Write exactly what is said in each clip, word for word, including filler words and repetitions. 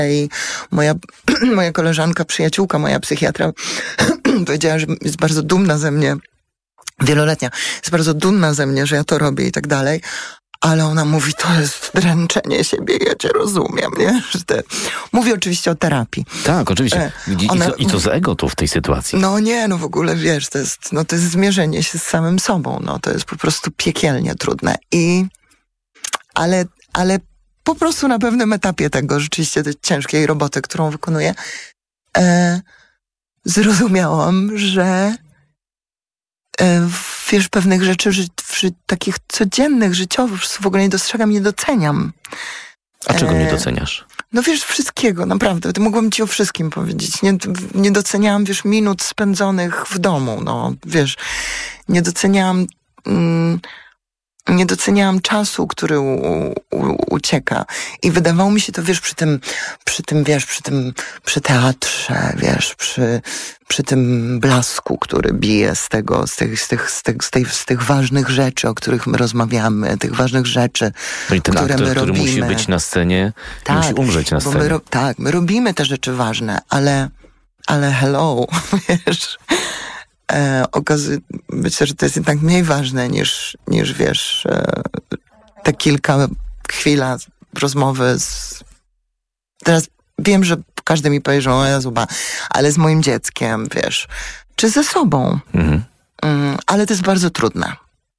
I moja, moja koleżanka, przyjaciółka, moja psychiatra powiedziała, że jest bardzo dumna ze mnie, wieloletnia, jest bardzo dumna ze mnie, że ja to robię i tak dalej. Ale ona mówi, to jest dręczenie siebie, ja cię rozumiem, nie? Że te... Mówi oczywiście o terapii. Tak, oczywiście. I, ona... I, to, I to z ego tu w tej sytuacji. No nie, no w ogóle wiesz, to jest, no to jest zmierzenie się z samym sobą, no to jest po prostu piekielnie trudne. I, ale, ale po prostu na pewnym etapie tego rzeczywiście tej ciężkiej roboty, którą wykonuję, e, zrozumiałam, że e, wiesz, pewnych rzeczy ży, ży, takich codziennych, życiowych w ogóle nie dostrzegam, nie doceniam. A czego nie e, doceniasz? No wiesz, wszystkiego, naprawdę. Mogłabym ci o wszystkim powiedzieć. Nie, nie doceniałam, wiesz, minut spędzonych w domu, no, wiesz. Nie doceniałam... Mm, Nie doceniałam czasu, który u, u, ucieka. I wydawało mi się to, wiesz, przy tym, przy tym, wiesz, przy tym, przy teatrze, wiesz, przy, przy tym blasku, który bije z tego, z tych, z tych, z tych, z tych, z tych ważnych rzeczy, o których my rozmawiamy, tych ważnych rzeczy, no i ten które aktor, my który robimy. musi być na scenie, tak, musi umrzeć na bo scenie. My ro, tak, my robimy te rzeczy ważne, ale, ale hello, wiesz... E, okazuje, myślę, że to jest jednak mniej ważne niż, niż wiesz, e, te kilka chwil rozmowy z... Teraz wiem, że każdy mi powie, że o Jezu, ba, ale z moim dzieckiem, wiesz, czy ze sobą. Mhm. Mm, ale to jest bardzo trudne.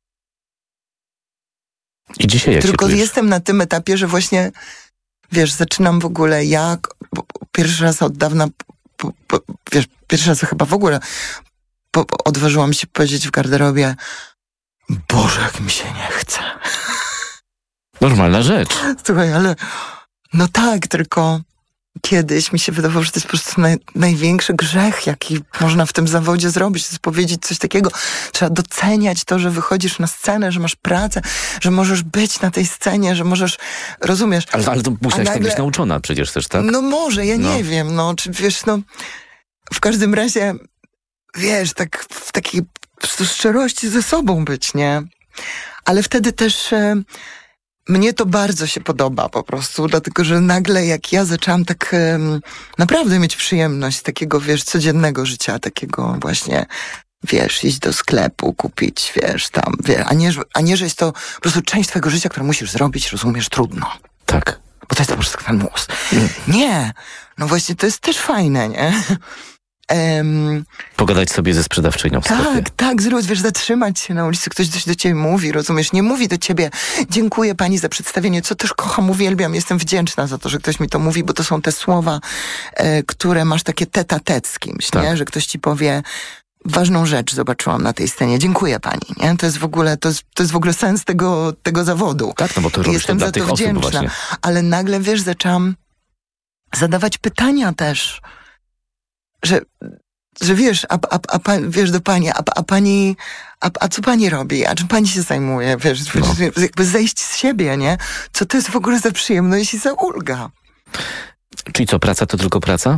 I dzisiaj jak Tylko się jestem na tym etapie, że właśnie, wiesz, zaczynam w ogóle jak, pierwszy raz od dawna, po, po, wiesz, pierwszy raz chyba w ogóle Po, odważyłam się powiedzieć w garderobie, Boże, jak mi się nie chce. Normalna rzecz. Słuchaj, ale no tak, tylko kiedyś mi się wydawało, że to jest po prostu naj, największy grzech, jaki można w tym zawodzie zrobić. To jest powiedzieć coś takiego. Trzeba doceniać to, że wychodzisz na scenę, że masz pracę, że możesz być na tej scenie, że możesz, rozumiesz. Ale, ale to musiałaś nagle... tak być nauczona przecież też, tak? No może, ja no. nie wiem, no, czy wiesz, no, w każdym razie wiesz, tak w takiej szczerości ze sobą być, nie? Ale wtedy też e, mnie to bardzo się podoba po prostu, dlatego, że nagle jak ja zaczęłam tak e, naprawdę mieć przyjemność z takiego, wiesz, codziennego życia, takiego właśnie, wiesz, iść do sklepu, kupić, wiesz, tam, wiesz, a nie, a nie, że jest to po prostu część twojego życia, którą musisz zrobić, rozumiesz, trudno. Tak. Bo to jest po prostu ten mus. Mm. Nie, no właśnie to jest też fajne, nie? Um, Pogadać sobie ze sprzedawczynią w sklepie. Tak, tak, zrobić, wiesz, zatrzymać się na ulicy, ktoś coś do ciebie mówi, rozumiesz, nie mówi do ciebie, dziękuję pani za przedstawienie, co też kocham, uwielbiam, jestem wdzięczna za to, że ktoś mi to mówi, bo to są te słowa, e, które masz takie tete-a-tete z kimś, tak. Nie? Że ktoś ci powie, ważną rzecz zobaczyłam na tej scenie, dziękuję pani, nie? To jest w ogóle, to jest, to jest w ogóle sens tego, tego zawodu. Tak, no bo to robisz to dla tych osób właśnie. Ale nagle, wiesz, zaczęłam zadawać pytania też, że, że wiesz, a, a, a pan, wiesz do pani, a, a pani, a, a co pani robi, a czym pani się zajmuje, wiesz, no. Jakby zejść z siebie, nie? Co to jest w ogóle za przyjemność i za ulga. Czyli co, praca to tylko praca?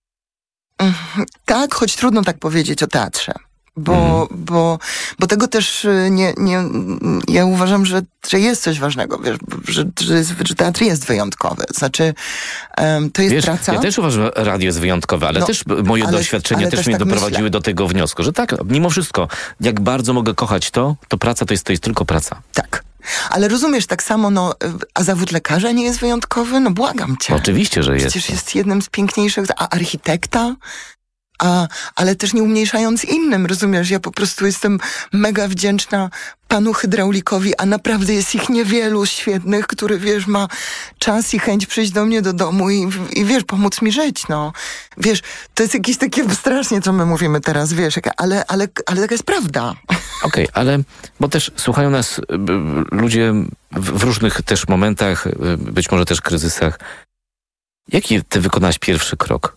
Tak, choć trudno tak powiedzieć o teatrze. Bo, mhm. bo, bo tego też nie, nie, ja uważam, że, że jest coś ważnego, wiesz, że, że, jest, że teatr jest wyjątkowy. Znaczy, um, to jest wiesz, praca. Ja też uważam, że radio jest wyjątkowe, ale no, też moje ale, doświadczenia ale też, też mnie tak doprowadziły myślę. do tego wniosku, że tak, mimo wszystko, jak bardzo mogę kochać to, to praca to jest, to jest tylko praca. Tak. Ale rozumiesz, tak samo, no, a zawód lekarza nie jest wyjątkowy? No błagam cię. Oczywiście, że jest. Przecież jest jednym z piękniejszych, a architekta? A, ale też nie umniejszając innym, rozumiesz? Ja po prostu jestem mega wdzięczna panu hydraulikowi, a naprawdę jest ich niewielu świetnych, który, wiesz, ma czas i chęć przyjść do mnie do domu i, i wiesz, pomóc mi żyć, no. Wiesz, to jest jakieś takie strasznie, co my mówimy teraz, wiesz, ale, ale, ale taka jest prawda. Okej, okay, ale, bo też słuchają nas y, y, ludzie w, w różnych też momentach, y, być może też kryzysach. Jaki ty wykonałaś pierwszy krok?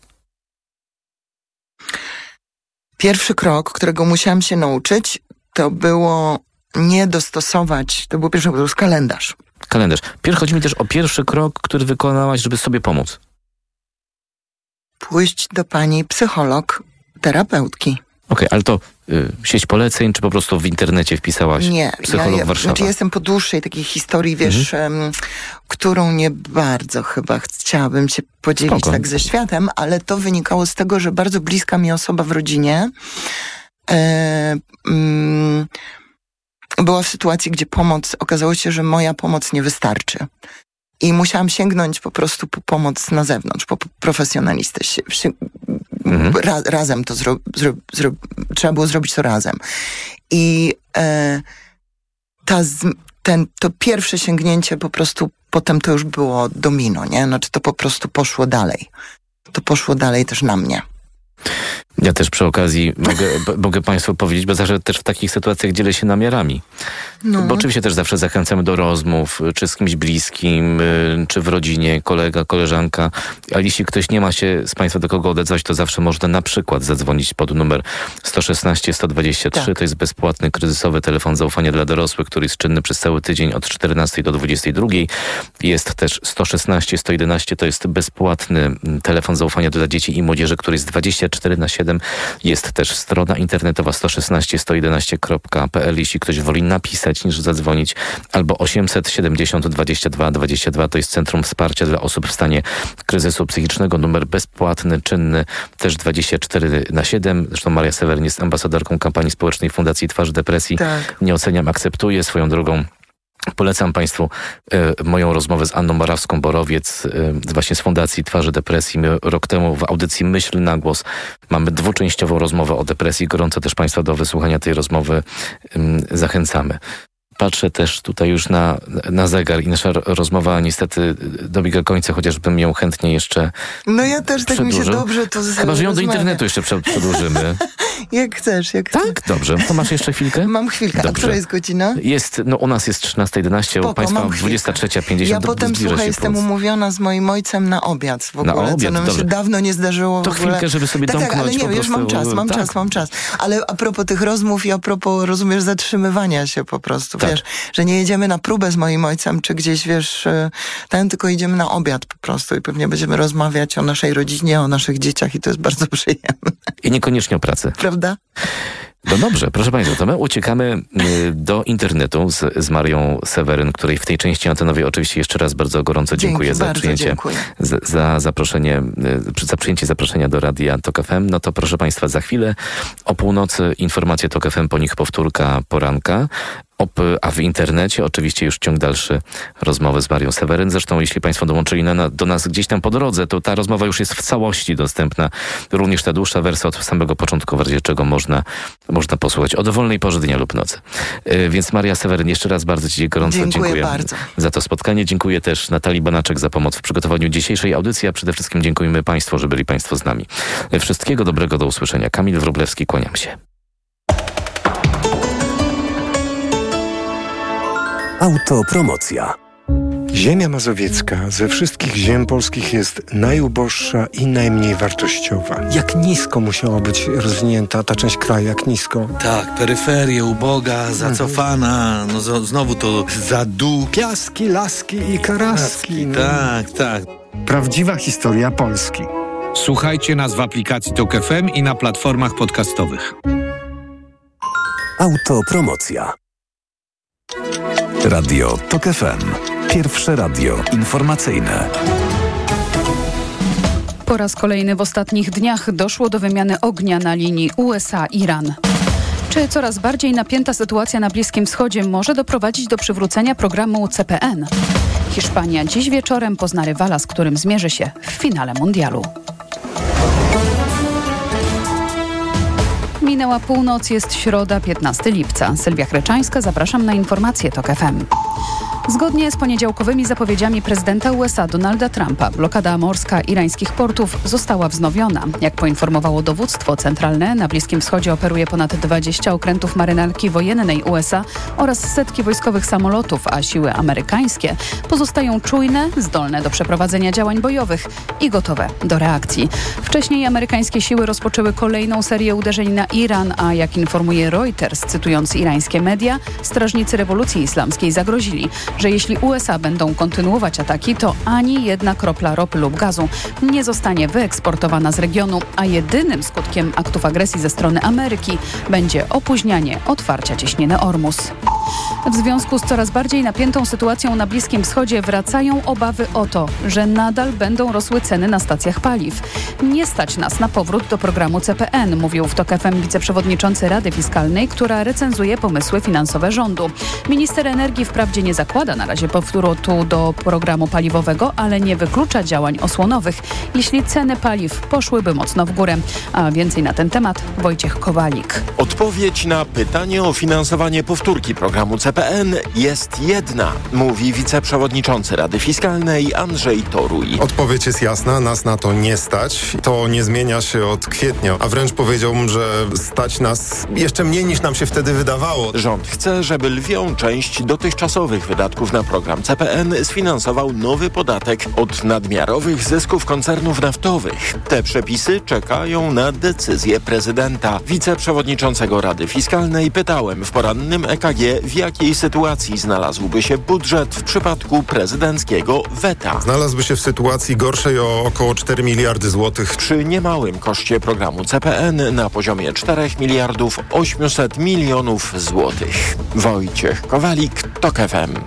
Pierwszy krok, którego musiałam się nauczyć, to było nie dostosować, to był pierwszy, to był kalendarz. Kalendarz. Pierwszy, chodzi mi też o pierwszy krok, który wykonałaś, żeby sobie pomóc. Pójść do pani psycholog, terapeutki. Okej, okay, ale to y, sieć poleceń, czy po prostu w internecie wpisałaś nie, psycholog ja, ja, Warszawa? Znaczy jestem po dłuższej takiej historii, wiesz, mhm. um, którą nie bardzo chyba chciałabym się podzielić Spoko. tak ze światem, ale to wynikało z tego, że bardzo bliska mi osoba w rodzinie e, mm, była w sytuacji, gdzie pomoc, okazało się, że moja pomoc nie wystarczy. I musiałam sięgnąć po prostu po pomoc na zewnątrz, po profesjonalistę. Mhm. Ra, razem to zro, zro, zro, trzeba było zrobić to razem. I e, ta, ten, to pierwsze sięgnięcie po prostu, potem to już było domino, nie? Znaczy to po prostu poszło dalej. To poszło dalej też na mnie. Ja też przy okazji mogę, mogę Państwu powiedzieć, bo zawsze też w takich sytuacjach dzielę się namiarami. No. Bo oczywiście też zawsze zachęcamy do rozmów, czy z kimś bliskim, czy w rodzinie, kolega, koleżanka. Ale jeśli ktoś nie ma się z Państwa do kogo odezwać, to zawsze można na przykład zadzwonić pod numer sto szesnaście sto dwadzieścia trzy. Tak. To jest bezpłatny, kryzysowy telefon zaufania dla dorosłych, który jest czynny przez cały tydzień od czternastej do dwudziestej drugiej. Jest też sto szesnaście sto jedenaście. To jest bezpłatny telefon zaufania dla dzieci i młodzieży, który jest dwadzieścia cztery na siedem. Jest też strona internetowa sto szesnaście sto jedenaście kropka p l, jeśli ktoś woli napisać niż zadzwonić, albo osiemset siedemdziesiąt dwadzieścia dwa dwadzieścia dwa. To jest Centrum Wsparcia dla Osób w stanie kryzysu psychicznego. Numer bezpłatny, czynny, też dwadzieścia cztery na siedem. Zresztą Maria Seweryn jest ambasadorką kampanii społecznej Fundacji Twarz Depresji. Tak. Nie oceniam, akceptuję. Swoją drogą polecam Państwu e, moją rozmowę z Anną Morawską-Borowiec e, właśnie z Fundacji Twarzy Depresji. My rok temu w audycji Myśl na głos mamy dwuczęściową rozmowę o depresji. Gorąco też Państwa do wysłuchania tej rozmowy e, zachęcamy. Patrzę też tutaj już na, na zegar i nasza rozmowa niestety dobiega końca, chociażbym ją chętnie jeszcze No ja też tak przedłużył. mi się dobrze to Chyba, że ją do internetu jeszcze przedłużymy. Jak chcesz, jak tak? chcesz. Tak, dobrze. To masz jeszcze chwilkę? Mam chwilkę. Dobrze. A która jest godzina? Jest, no u nas jest trzynasta jedenaście, u Państwa dwudziesta trzecia pięćdziesiąt. Ja potem, słuchaj, jestem plus. umówiona z moim ojcem na obiad w ogóle, na obiad, co nam się dawno nie zdarzyło to w ogóle. chwilkę, żeby sobie tak, domknąć. Tak, ale nie, wiesz, mam czas, mam tak. czas, mam czas. Ale a propos tych rozmów i a propos, rozumiesz, zatrzymywania się po prostu, tak. wiesz, że nie jedziemy na próbę z moim ojcem, czy gdzieś, wiesz, tam tylko idziemy na obiad po prostu i pewnie będziemy rozmawiać o naszej rodzinie, o naszych dzieciach i to jest bardzo przyjemne. I niekoniecznie o pracy. Prawda? No dobrze, proszę Państwa, to my uciekamy do internetu z, z Marią Seweryn, której w tej części antenowej oczywiście jeszcze raz bardzo gorąco Dzięki, dziękuję za bardzo przyjęcie dziękuję. za, za zaproszenie, za przyjęcie zaproszenia do Radia Tok F M. No to proszę Państwa, za chwilę o północy informacje Tok F M, po nich powtórka poranka. A w internecie oczywiście już ciąg dalszy rozmowy z Marią Seweryn. Zresztą jeśli Państwo dołączyli na, do nas gdzieś tam po drodze, to ta rozmowa już jest w całości dostępna. Również ta dłuższa wersja od samego początku, w razie czego można, można posłuchać o dowolnej porze dnia lub nocy. Yy, więc Maria Seweryn, jeszcze raz bardzo Ci gorąco dziękuję, dziękuję bardzo. za to spotkanie. Dziękuję też Natalii Banaczek za pomoc w przygotowaniu dzisiejszej audycji, a przede wszystkim dziękujemy Państwu, że byli Państwo z nami. Wszystkiego dobrego, do usłyszenia. Kamil Wróblewski, kłaniam się. Autopromocja. Ziemia mazowiecka ze wszystkich ziem polskich jest najuboższa i najmniej wartościowa. Jak nisko musiała być rozwinięta ta część kraju, jak nisko? Tak, peryferia uboga, zacofana, no z- znowu to zadół. Piaski, laski i karaski. No. Tak, tak. Prawdziwa historia Polski. Słuchajcie nas w aplikacji Tok F M i na platformach podcastowych. Autopromocja. Radio Tok F M. Pierwsze radio informacyjne. Po raz kolejny w ostatnich dniach doszło do wymiany ognia na linii U S A-Iran. Czy coraz bardziej napięta sytuacja na Bliskim Wschodzie może doprowadzić do przywrócenia programu C P N? Hiszpania dziś wieczorem pozna rywala, z którym zmierzy się w finale mundialu. Minęła północ, jest środa, piętnastego lipca. Sylwia Chryczańska, zapraszam na informacje Tok F M. Zgodnie z poniedziałkowymi zapowiedziami prezydenta U S A Donalda Trumpa, blokada morska irańskich portów została wznowiona. Jak poinformowało dowództwo centralne, na Bliskim Wschodzie operuje ponad dwadzieścia okrętów marynarki wojennej U S A oraz setki wojskowych samolotów, a siły amerykańskie pozostają czujne, zdolne do przeprowadzenia działań bojowych i gotowe do reakcji. Wcześniej amerykańskie siły rozpoczęły kolejną serię uderzeń na Iran, a jak informuje Reuters, cytując irańskie media, strażnicy rewolucji islamskiej zagrozili, że jeśli U S A będą kontynuować ataki, to ani jedna kropla ropy lub gazu nie zostanie wyeksportowana z regionu, a jedynym skutkiem aktów agresji ze strony Ameryki będzie opóźnianie otwarcia cieśniny Ormus. W związku z coraz bardziej napiętą sytuacją na Bliskim Wschodzie wracają obawy o to, że nadal będą rosły ceny na stacjach paliw. Nie stać nas na powrót do programu C P N, mówił w TOK F M wiceprzewodniczący Rady Fiskalnej, która recenzuje pomysły finansowe rządu. Minister energii wprawdzie nie zakłada na razie powrotu do programu paliwowego, ale nie wyklucza działań osłonowych, jeśli ceny paliw poszłyby mocno w górę. A więcej na ten temat Wojciech Kowalik. Odpowiedź na pytanie o finansowanie powtórki programu C P N jest jedna, mówi wiceprzewodniczący Rady Fiskalnej Andrzej Toruj. Odpowiedź jest jasna, nas na to nie stać. To nie zmienia się od kwietnia, a wręcz powiedziałbym, że stać nas jeszcze mniej niż nam się wtedy wydawało. Rząd chce, żeby lwią część dotychczasowych wydatków na program C P N sfinansował nowy podatek od nadmiarowych zysków koncernów naftowych. Te przepisy czekają na decyzję prezydenta. Wiceprzewodniczącego Rady Fiskalnej pytałem w porannym E K G, w jakiej sytuacji znalazłby się budżet w przypadku prezydenckiego weta. Znalazłby się w sytuacji gorszej o około cztery miliardy złotych. Przy niemałym koszcie programu C P N na poziomie czterech miliardów osiemset milionów złotych. Wojciech Kowalik, TOK F M.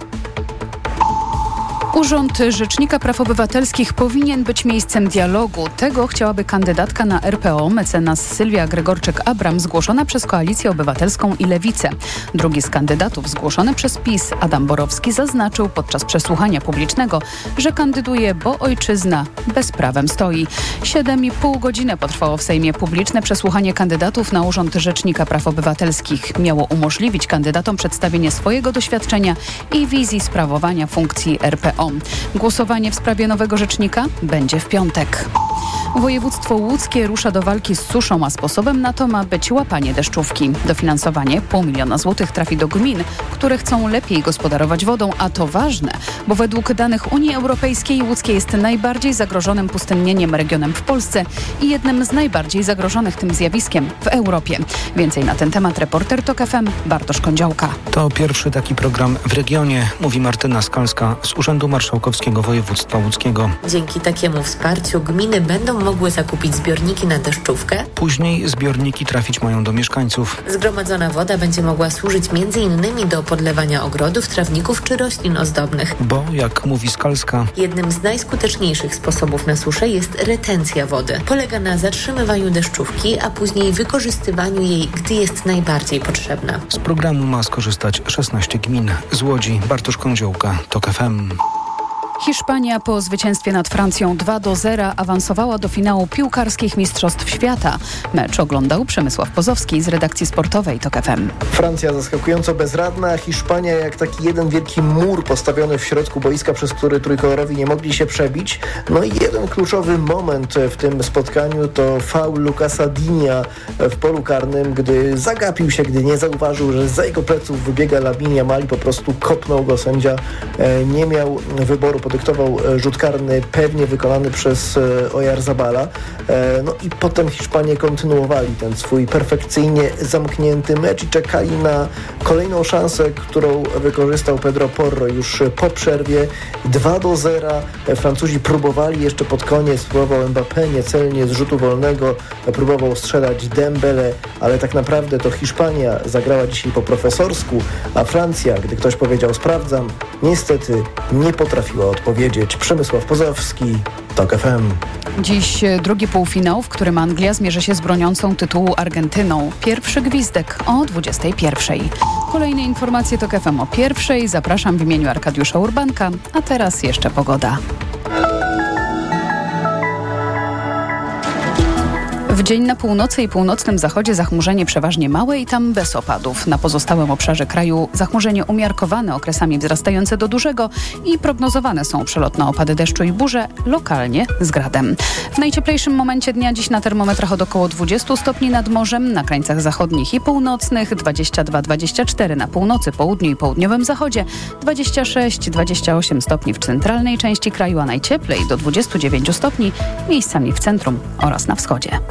Urząd Rzecznika Praw Obywatelskich powinien być miejscem dialogu. Tego chciałaby kandydatka na R P O, mecenas Sylwia Gregorczyk-Abram, zgłoszona przez Koalicję Obywatelską i Lewicę. Drugi z kandydatów, zgłoszony przez PiS, Adam Borowski, zaznaczył podczas przesłuchania publicznego, że kandyduje, bo ojczyzna bezprawem stoi. Siedem i pół godziny potrwało w Sejmie publiczne przesłuchanie kandydatów na Urząd Rzecznika Praw Obywatelskich. Miało umożliwić kandydatom przedstawienie swojego doświadczenia i wizji sprawowania funkcji R P O. Głosowanie w sprawie nowego rzecznika będzie w piątek. Województwo łódzkie rusza do walki z suszą, a sposobem na to ma być łapanie deszczówki. Dofinansowanie pół miliona złotych trafi do gmin, które chcą lepiej gospodarować wodą, a to ważne, bo według danych Unii Europejskiej Łódzkie jest najbardziej zagrożonym pustynnieniem regionem w Polsce i jednym z najbardziej zagrożonych tym zjawiskiem w Europie. Więcej na ten temat reporter TOK F M Bartosz Kądziołka. To pierwszy taki program w regionie, mówi Martyna Skalska z Urzędu Marszałkowskiego Województwa Łódzkiego. Dzięki takiemu wsparciu gminy będą mogły zakupić zbiorniki na deszczówkę. Później zbiorniki trafić mają do mieszkańców. Zgromadzona woda będzie mogła służyć między innymi do podlewania ogrodów, trawników czy roślin ozdobnych. Bo, jak mówi Skalska, jednym z najskuteczniejszych sposobów na suszę jest retencja wody. Polega na zatrzymywaniu deszczówki, a później wykorzystywaniu jej, gdy jest najbardziej potrzebna. Z programu ma skorzystać szesnaście gmin. Z Łodzi Bartosz Kądziołka, TOK F M. Hiszpania po zwycięstwie nad Francją dwa do zera awansowała do finału piłkarskich Mistrzostw Świata. Mecz oglądał Przemysław Pozowski z redakcji sportowej TOK F M. Francja zaskakująco bezradna, Hiszpania jak taki jeden wielki mur postawiony w środku boiska, przez który trójkolorowi nie mogli się przebić. No i jeden kluczowy moment w tym spotkaniu to faul Lucasa Dinia w polu karnym, gdy zagapił się, gdy nie zauważył, że za jego pleców wybiega Lamine Yamal, po prostu kopnął go. Sędzia nie miał wyboru, podyktował rzut karny pewnie wykonany przez Oyarzabala. No i potem Hiszpanie kontynuowali ten swój perfekcyjnie zamknięty mecz i czekali na kolejną szansę, którą wykorzystał Pedro Porro już po przerwie. dwa do zera. Francuzi próbowali jeszcze pod koniec, próbował Mbappé niecelnie z rzutu wolnego, próbował strzelać Dembele, ale tak naprawdę to Hiszpania zagrała dzisiaj po profesorsku, a Francja, gdy ktoś powiedział sprawdzam, niestety nie potrafiła odpowiedzieć. Przemysław Pozowski, TOK F M. Dziś drugi półfinał, w którym Anglia zmierzy się z broniącą tytułu Argentyną. Pierwszy gwizdek o dwudziestej pierwszej. Kolejne informacje TOK F M o pierwszej. Zapraszam w imieniu Arkadiusza Urbanka, a teraz jeszcze pogoda. W dzień na północy i północnym zachodzie zachmurzenie przeważnie małe i tam bez opadów. Na pozostałym obszarze kraju zachmurzenie umiarkowane, okresami wzrastające do dużego i prognozowane są przelotne opady deszczu i burze, lokalnie z gradem. W najcieplejszym momencie dnia dziś na termometrach od około dwudziestu stopni nad morzem, na krańcach zachodnich i północnych, dwadzieścia dwa dwadzieścia cztery na północy, południu i południowym zachodzie, dwadzieścia sześć dwadzieścia osiem stopni w centralnej części kraju, a najcieplej do dwudziestu dziewięciu stopni miejscami w centrum oraz na wschodzie.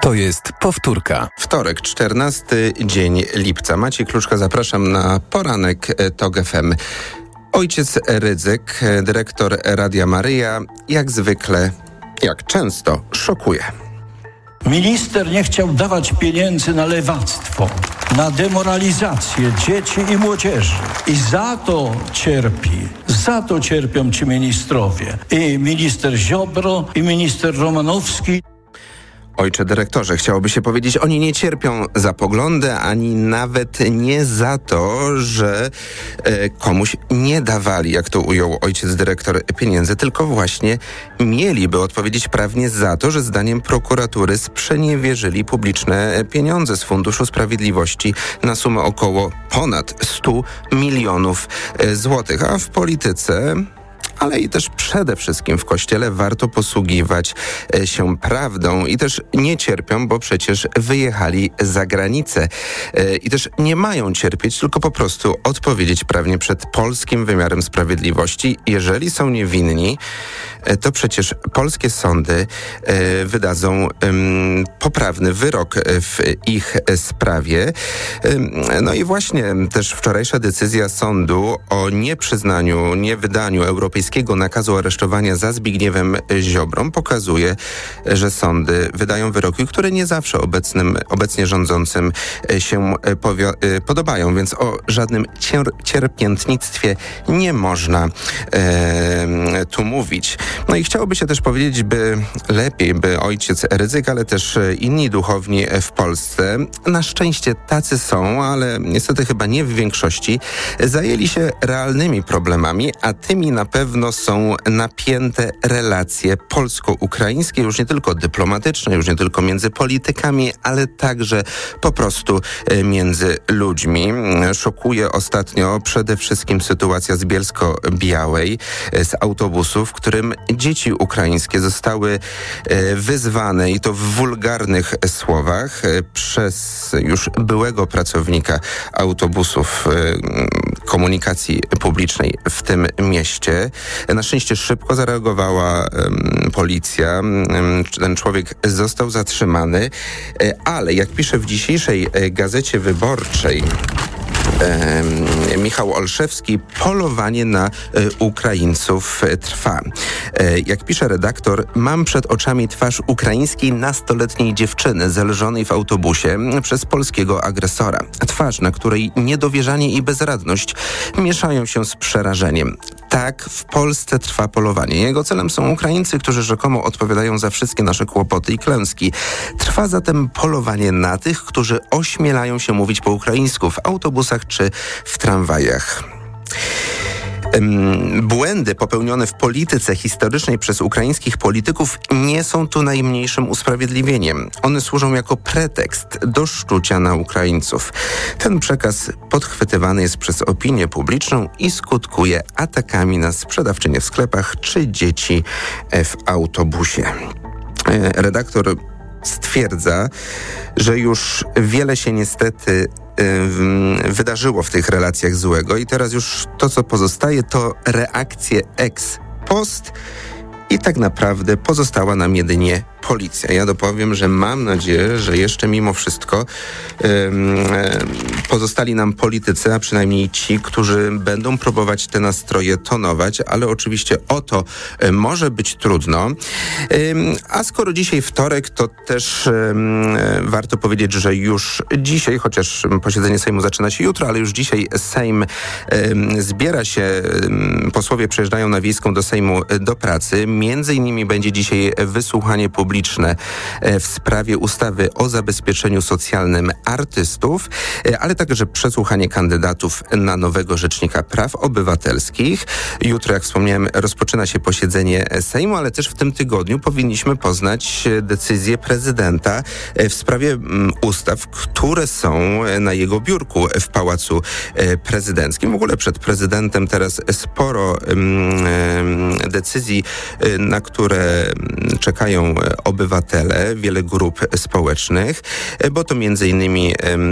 To jest powtórka. Wtorek, czternasty dzień lipca. Maciej Kluczka, zapraszam na poranek TOG F M. Ojciec Rydzyk, dyrektor Radia Maryja, jak zwykle, jak często, szokuje. Minister nie chciał dawać pieniędzy na lewactwo, na demoralizację dzieci i młodzieży. I za to cierpi, za to cierpią ci ministrowie. I minister Ziobro, i minister Romanowski. Ojcze dyrektorze, chciałoby się powiedzieć, oni nie cierpią za poglądy, ani nawet nie za to, że e, komuś nie dawali, jak to ujął ojciec dyrektor, pieniędzy, tylko właśnie mieliby odpowiedzieć prawnie za to, że zdaniem prokuratury sprzeniewierzyli publiczne pieniądze z Funduszu Sprawiedliwości na sumę około ponad stu milionów złotych, a w polityce... ale i też przede wszystkim w Kościele warto posługiwać się prawdą i też nie cierpią, bo przecież wyjechali za granicę i też nie mają cierpieć, tylko po prostu odpowiedzieć prawnie przed polskim wymiarem sprawiedliwości. Jeżeli są niewinni, to przecież polskie sądy wydadzą poprawny wyrok w ich sprawie. No i właśnie też wczorajsza decyzja sądu o nieprzyznaniu, niewydaniu europejskiego nakazu aresztowania za Zbigniewem Ziobrą pokazuje, że sądy wydają wyroki, które nie zawsze obecnym, obecnie rządzącym się powio- podobają, więc o żadnym cier- cierpiętnictwie nie można e, tu mówić. No i chciałoby się też powiedzieć, by lepiej, by ojciec Rydzyk, ale też inni duchowni w Polsce, na szczęście tacy są, ale niestety chyba nie w większości, zajęli się realnymi problemami, a tymi na pewno są napięte relacje polsko-ukraińskie, już nie tylko dyplomatyczne, już nie tylko między politykami, ale także po prostu między ludźmi. Szokuje ostatnio przede wszystkim sytuacja z Bielsko-Białej, z autobusu, w którym dzieci ukraińskie zostały wyzwane i to w wulgarnych słowach przez już byłego pracownika autobusów komunikacji publicznej w tym mieście. Na szczęście szybko zareagowała um, policja. Um, ten człowiek został zatrzymany, ale jak pisze w dzisiejszej Gazecie Wyborczej Michał Olszewski, polowanie na Ukraińców trwa. Jak pisze redaktor, mam przed oczami twarz ukraińskiej nastoletniej dziewczyny zelżonej w autobusie przez polskiego agresora. Twarz, na której niedowierzanie i bezradność mieszają się z przerażeniem. Tak, w Polsce trwa polowanie. Jego celem są Ukraińcy, którzy rzekomo odpowiadają za wszystkie nasze kłopoty i klęski. Trwa zatem polowanie na tych, którzy ośmielają się mówić po ukraińsku w autobusach czy w tramwajach. Błędy popełnione w polityce historycznej przez ukraińskich polityków nie są tu najmniejszym usprawiedliwieniem. One służą jako pretekst do szczucia na Ukraińców. Ten przekaz podchwytywany jest przez opinię publiczną i skutkuje atakami na sprzedawczynie w sklepach czy dzieci w autobusie. Redaktor stwierdza, że już wiele się niestety wydarzyło w tych relacjach złego i teraz już to, co pozostaje, to reakcje ex post i tak naprawdę pozostała nam jedynie policja. Ja dopowiem, że mam nadzieję, że jeszcze mimo wszystko um, pozostali nam politycy, a przynajmniej ci, którzy będą próbować te nastroje tonować, ale oczywiście o to um, może być trudno. Um, a skoro dzisiaj wtorek, to też um, warto powiedzieć, że już dzisiaj, chociaż posiedzenie Sejmu zaczyna się jutro, ale już dzisiaj Sejm um, zbiera się, um, posłowie przyjeżdżają na Wiejską do Sejmu do pracy. Między innymi będzie dzisiaj wysłuchanie publiczne w sprawie ustawy o zabezpieczeniu socjalnym artystów, ale także przesłuchanie kandydatów na nowego Rzecznika Praw Obywatelskich. Jutro, jak wspomniałem, rozpoczyna się posiedzenie Sejmu, ale też w tym tygodniu powinniśmy poznać decyzję prezydenta w sprawie ustaw, które są na jego biurku w Pałacu Prezydenckim. W ogóle przed prezydentem teraz sporo decyzji na które czekają obywatele, wiele grup społecznych, bo to między innymi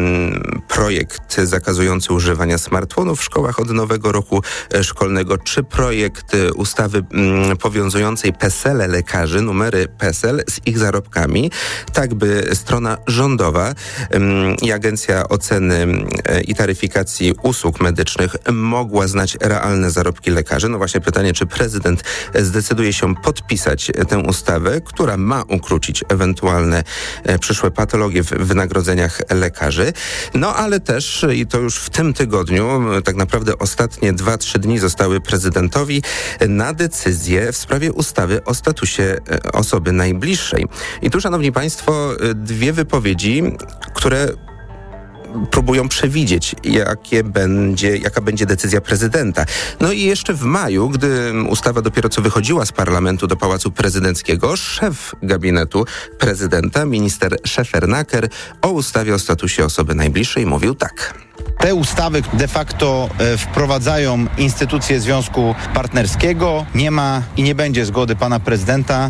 projekt zakazujący używania smartfonów w szkołach od nowego roku szkolnego, czy projekt ustawy powiązującej PESEL-e lekarzy, numery PESEL z ich zarobkami, tak by strona rządowa i Agencja Oceny i Taryfikacji Usług Medycznych mogła znać realne zarobki lekarzy. No właśnie pytanie, czy prezydent zdecyduje się podpisać tę ustawę, która ma ukrócić ewentualne przyszłe patologie w wynagrodzeniach lekarzy. No ale też, i to już w tym tygodniu, tak naprawdę ostatnie dwa, trzy dni zostały prezydentowi na decyzję w sprawie ustawy o statusie osoby najbliższej. I tu, szanowni państwo, dwie wypowiedzi, które próbują przewidzieć, jakie będzie, jaka będzie decyzja prezydenta. No i jeszcze w maju, gdy ustawa dopiero co wychodziła z parlamentu do Pałacu Prezydenckiego, szef gabinetu prezydenta, minister Szefernaker, o ustawie o statusie osoby najbliższej mówił tak. Te ustawy de facto e, wprowadzają instytucję związku partnerskiego. Nie ma i nie będzie zgody pana prezydenta.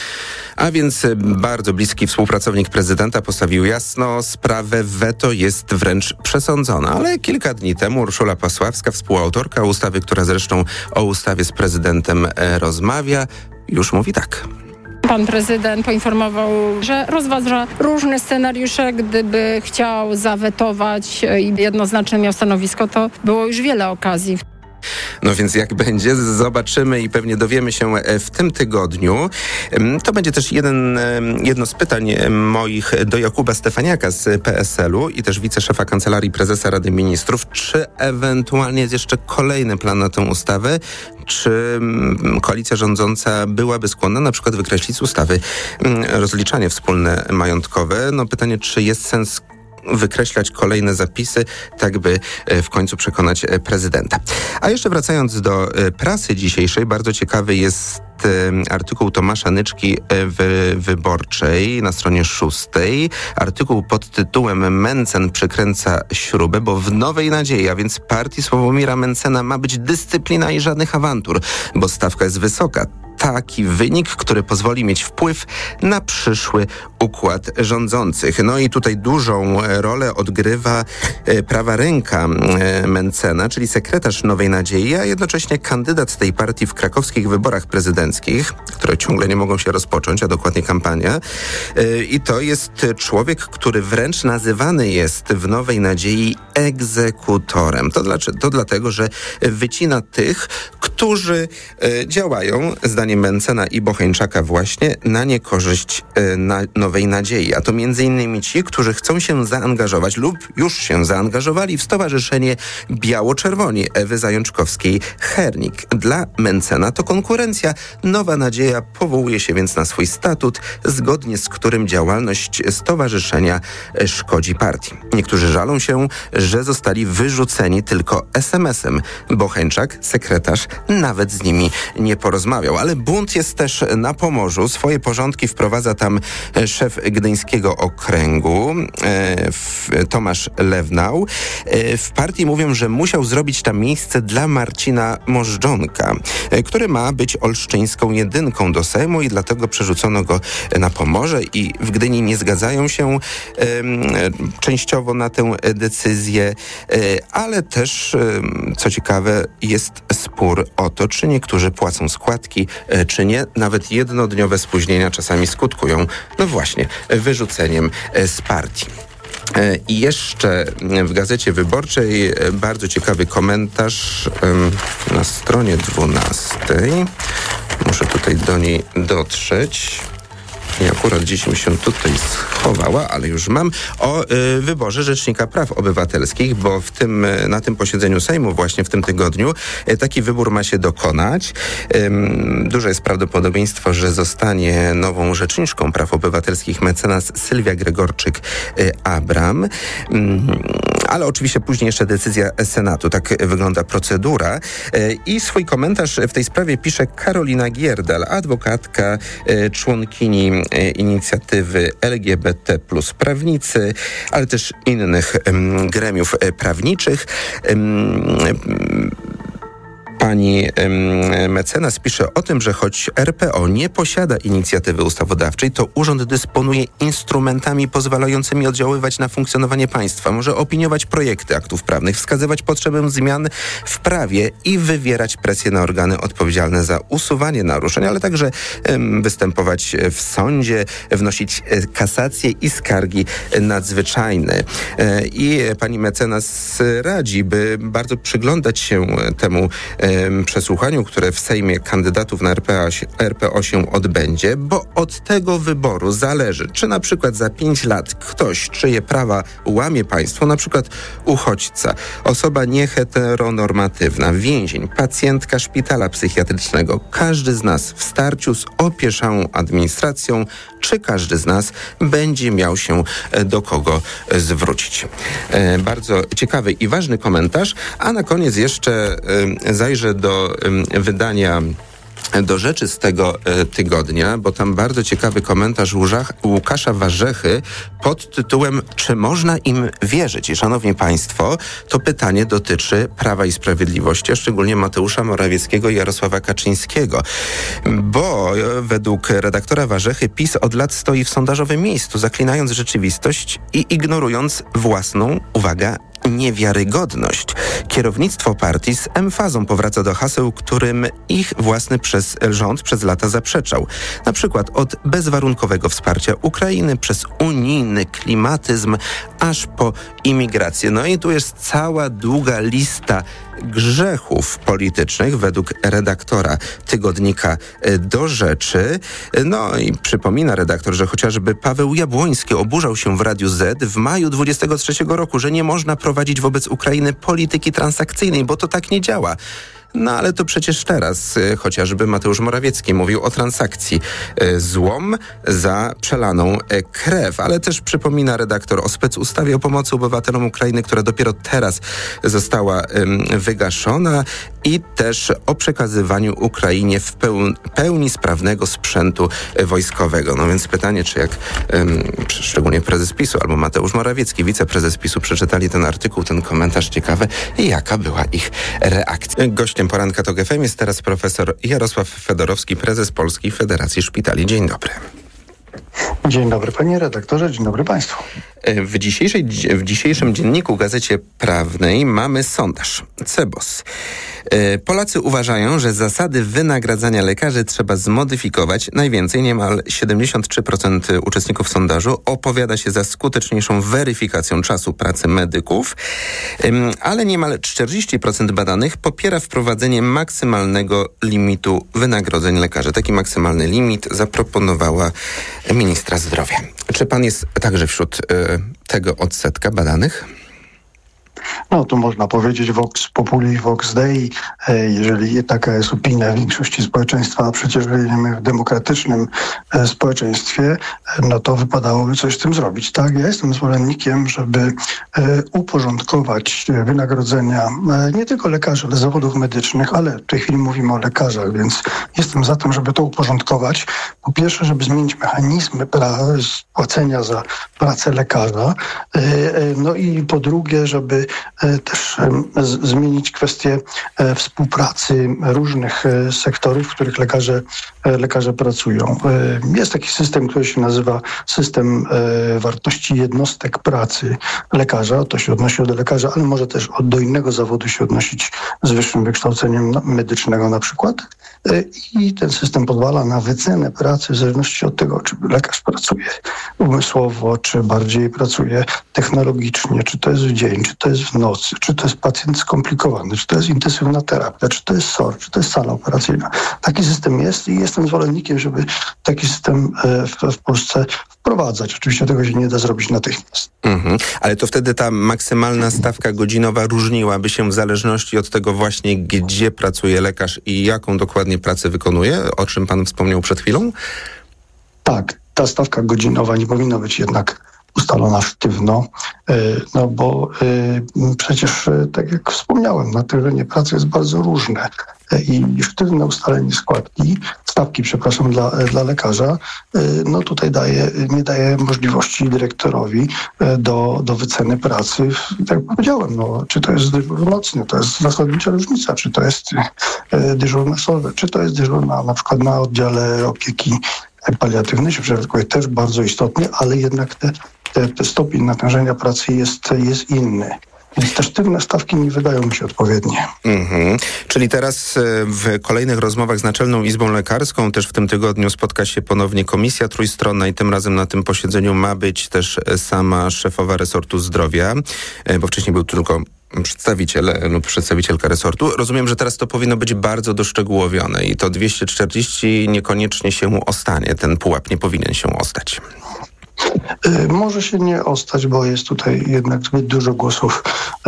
A więc bardzo bliski współpracownik prezydenta postawił jasno, sprawę weto jest wręcz przesądzona. Ale kilka dni temu Urszula Pasławska, współautorka ustawy, która zresztą o ustawie z prezydentem e, rozmawia, już mówi tak. Pan prezydent poinformował, że rozważa różne scenariusze. Gdyby chciał zawetować i jednoznaczne miał stanowisko, to było już wiele okazji. No więc jak będzie, zobaczymy i pewnie dowiemy się w tym tygodniu. To będzie też jeden, jedno z pytań moich do Jakuba Stefaniaka z P S L u i też wiceszefa Kancelarii Prezesa Rady Ministrów. Czy ewentualnie jest jeszcze kolejny plan na tę ustawę? Czy koalicja rządząca byłaby skłonna na przykład wykreślić z ustawy rozliczanie wspólne majątkowe? No pytanie, czy jest sens wykreślać kolejne zapisy, tak by w końcu przekonać prezydenta. A jeszcze wracając do prasy dzisiejszej, bardzo ciekawy jest artykuł Tomasza Nyczki w Wyborczej na stronie szóstej. Artykuł pod tytułem Mencen przykręca śrubę, bo w Nowej Nadziei, a więc partii Sławomira Mencena, ma być dyscyplina i żadnych awantur, bo stawka jest wysoka. Taki wynik, który pozwoli mieć wpływ na przyszły układ rządzących. No i tutaj dużą rolę odgrywa prawa ręka Mencena, czyli sekretarz Nowej Nadziei, a jednocześnie kandydat tej partii w krakowskich wyborach prezydenckich, które ciągle nie mogą się rozpocząć, a dokładnie kampania. I to jest człowiek, który wręcz nazywany jest w Nowej Nadziei egzekutorem. To, dlaczego? To dlatego, że wycina tych, którzy działają, zdaniem Mencena i Bocheńczaka właśnie, na niekorzyść na Nowej Nadziei. A to między innymi ci, którzy chcą się zaangażować lub już się zaangażowali w Stowarzyszenie Biało-Czerwoni Ewy Zajączkowskiej-Hernik. Dla Mencena to konkurencja. Nowa Nadzieja powołuje się więc na swój statut, zgodnie z którym działalność stowarzyszenia szkodzi partii. Niektórzy żalą się, że zostali wyrzuceni tylko es em esem. Bocheńczak, sekretarz, nawet z nimi nie porozmawiał. Ale bunt jest też na Pomorzu. Swoje porządki wprowadza tam szef gdyńskiego okręgu, e, Tomasz Lewnał. E, w partii mówią, że musiał zrobić tam miejsce dla Marcina Możdżonka, e, który ma być olsztyńską jedynką do Sejmu i dlatego przerzucono go na Pomorze i w Gdyni nie zgadzają się e, częściowo na tę decyzję, e, ale też, e, co ciekawe, jest spór o to, czy niektórzy płacą składki, czy nie. Nawet jednodniowe spóźnienia czasami skutkują, no właśnie, wyrzuceniem z partii. I jeszcze w Gazecie Wyborczej bardzo ciekawy komentarz na stronie dwunastej. Muszę tutaj do niej dotrzeć. I akurat gdzieś mi się tutaj schowała, ale już mam, o y, wyborze Rzecznika Praw Obywatelskich, bo w tym, na tym posiedzeniu Sejmu właśnie w tym tygodniu y, taki wybór ma się dokonać. Y, duże jest prawdopodobieństwo, że zostanie nową Rzeczniczką Praw Obywatelskich mecenas Sylwia Gregorczyk-Abram. Y, ale oczywiście później jeszcze decyzja Senatu. Tak wygląda procedura. Y, I swój komentarz w tej sprawie pisze Karolina Gierdal, adwokatka, y, członkini inicjatywy L G B T plus prawnicy, ale też innych um, gremiów prawniczych. Um, Pani ym, mecenas pisze o tym, że choć R P O nie posiada inicjatywy ustawodawczej, to urząd dysponuje instrumentami pozwalającymi oddziaływać na funkcjonowanie państwa. Może opiniować projekty aktów prawnych, wskazywać potrzebę zmian w prawie i wywierać presję na organy odpowiedzialne za usuwanie naruszeń, ale także ym, występować w sądzie, wnosić kasacje i skargi nadzwyczajne. Yy, I pani mecenas radzi, by bardzo przyglądać się temu yy, przesłuchaniu, które w Sejmie kandydatów na R P O się odbędzie, bo od tego wyboru zależy, czy na przykład za pięć lat ktoś, czyje prawa łamie państwo, na przykład uchodźca, osoba nieheteronormatywna, więzień, pacjentka szpitala psychiatrycznego, każdy z nas w starciu z opieszałą administracją, czy każdy z nas będzie miał się do kogo zwrócić. E, bardzo ciekawy i ważny komentarz, a na koniec jeszcze e, zajrzę do e, wydania Do rzeczy z tego e, tygodnia, bo tam bardzo ciekawy komentarz Łużach, Łukasza Warzechy pod tytułem „Czy można im wierzyć?” I szanowni państwo, to pytanie dotyczy Prawa i Sprawiedliwości, a szczególnie Mateusza Morawieckiego i Jarosława Kaczyńskiego. Bo e, według redaktora Warzechy PiS od lat stoi w sondażowym miejscu, zaklinając rzeczywistość i ignorując własną, uwaga, niewiarygodność. Kierownictwo partii z emfazą powraca do haseł, którym ich własny przez rząd przez lata zaprzeczał. Na przykład od bezwarunkowego wsparcia Ukrainy przez unijny klimatyzm aż po imigrację. No i tu jest cała długa lista grzechów politycznych według redaktora tygodnika Do Rzeczy. No i przypomina redaktor, że chociażby Paweł Jabłoński oburzał się w Radiu Z w maju dwudziestego trzeciego roku, że nie można prowadzić wobec Ukrainy polityki transakcyjnej, bo to tak nie działa. No ale to przecież teraz y, chociażby Mateusz Morawiecki mówił o transakcji. Y, złom za przelaną y, krew. Ale też przypomina redaktor o specustawie o pomocy obywatelom Ukrainy, która dopiero teraz została y, wygaszona i też o przekazywaniu Ukrainie w peł- pełni sprawnego sprzętu y, wojskowego. No więc pytanie, czy jak y, szczególnie prezes PiSu albo Mateusz Morawiecki, wiceprezes PiSu przeczytali ten artykuł, ten komentarz ciekawy i jaka była ich reakcja. Gościem Poranka TOK F M jest teraz profesor Jarosław Fedorowski, prezes Polskiej Federacji Szpitali. Dzień dobry. Dzień dobry panie redaktorze, dzień dobry państwu. W, dzisiejszej, w dzisiejszym dzienniku Gazecie Prawnej mamy sondaż C B O S. Polacy uważają, że zasady wynagradzania lekarzy trzeba zmodyfikować. Najwięcej, niemal siedemdziesiąt trzy procent uczestników sondażu opowiada się za skuteczniejszą weryfikacją czasu pracy medyków, ale niemal czterdzieści procent badanych popiera wprowadzenie maksymalnego limitu wynagrodzeń lekarzy. Taki maksymalny limit zaproponowała ministra zdrowia. Czy pan jest także wśród y, tego odsetka badanych? No to można powiedzieć vox populi, vox dei. Jeżeli taka jest opinia większości społeczeństwa, a przecież żyjemy w demokratycznym społeczeństwie, no to wypadałoby coś z tym zrobić. Tak, ja jestem zwolennikiem, żeby uporządkować wynagrodzenia nie tylko lekarzy, ale zawodów medycznych, ale w tej chwili mówimy o lekarzach, więc jestem za tym, żeby to uporządkować. Po pierwsze, żeby zmienić mechanizmy pra- płacenia za pracę lekarza, no i po drugie, żeby też z- zmienić kwestię współpracy różnych sektorów, w których lekarze, lekarze pracują. Jest taki system, który się nazywa system wartości jednostek pracy lekarza. To się odnosi do lekarza, ale może też od do innego zawodu się odnosić z wyższym wykształceniem medycznego na przykład. I ten system pozwala na wycenę pracy w zależności od tego, czy lekarz pracuje umysłowo, czy bardziej pracuje technologicznie, czy to jest w dzień, czy to jest w nocy, czy to jest pacjent skomplikowany, czy to jest intensywna terapia, czy to jest S O R, czy to jest sala operacyjna. Taki system jest i jestem zwolennikiem, żeby taki system w, w Polsce wprowadzać. Oczywiście tego się nie da zrobić natychmiast. Mhm. Ale to wtedy ta maksymalna stawka godzinowa różniłaby się w zależności od tego właśnie, gdzie pracuje lekarz i jaką dokładnie pracę wykonuje, o czym pan wspomniał przed chwilą? Tak, ta stawka godzinowa nie powinna być jednak ustalona sztywno, no bo przecież, tak jak wspomniałem, na terenie pracy jest bardzo różne i sztywne ustalenie składki stawki, przepraszam, dla, dla lekarza, no tutaj daje, nie daje możliwości dyrektorowi do, do wyceny pracy. Tak jak powiedziałem, no, czy to jest dyżur nocny, to jest zasadnicza różnica, czy to jest dyżur masowy, czy to jest dyżur na, na przykład na oddziale opieki paliatywnej, czy przewlekłej, też bardzo istotnie, ale jednak te, te, te stopień natężenia pracy jest, jest inny. Więc te sztywne stawki nie wydają mi się odpowiednie. Mhm. Czyli teraz w kolejnych rozmowach z Naczelną Izbą Lekarską, też w tym tygodniu spotka się ponownie komisja trójstronna i tym razem na tym posiedzeniu ma być też sama szefowa resortu zdrowia, bo wcześniej był tylko przedstawiciel lub przedstawicielka resortu. Rozumiem, że teraz to powinno być bardzo doszczegółowione i to dwieście czterdzieści niekoniecznie się ostanie. Ten pułap nie powinien się ostać. Może się nie ostać, bo jest tutaj jednak zbyt dużo głosów,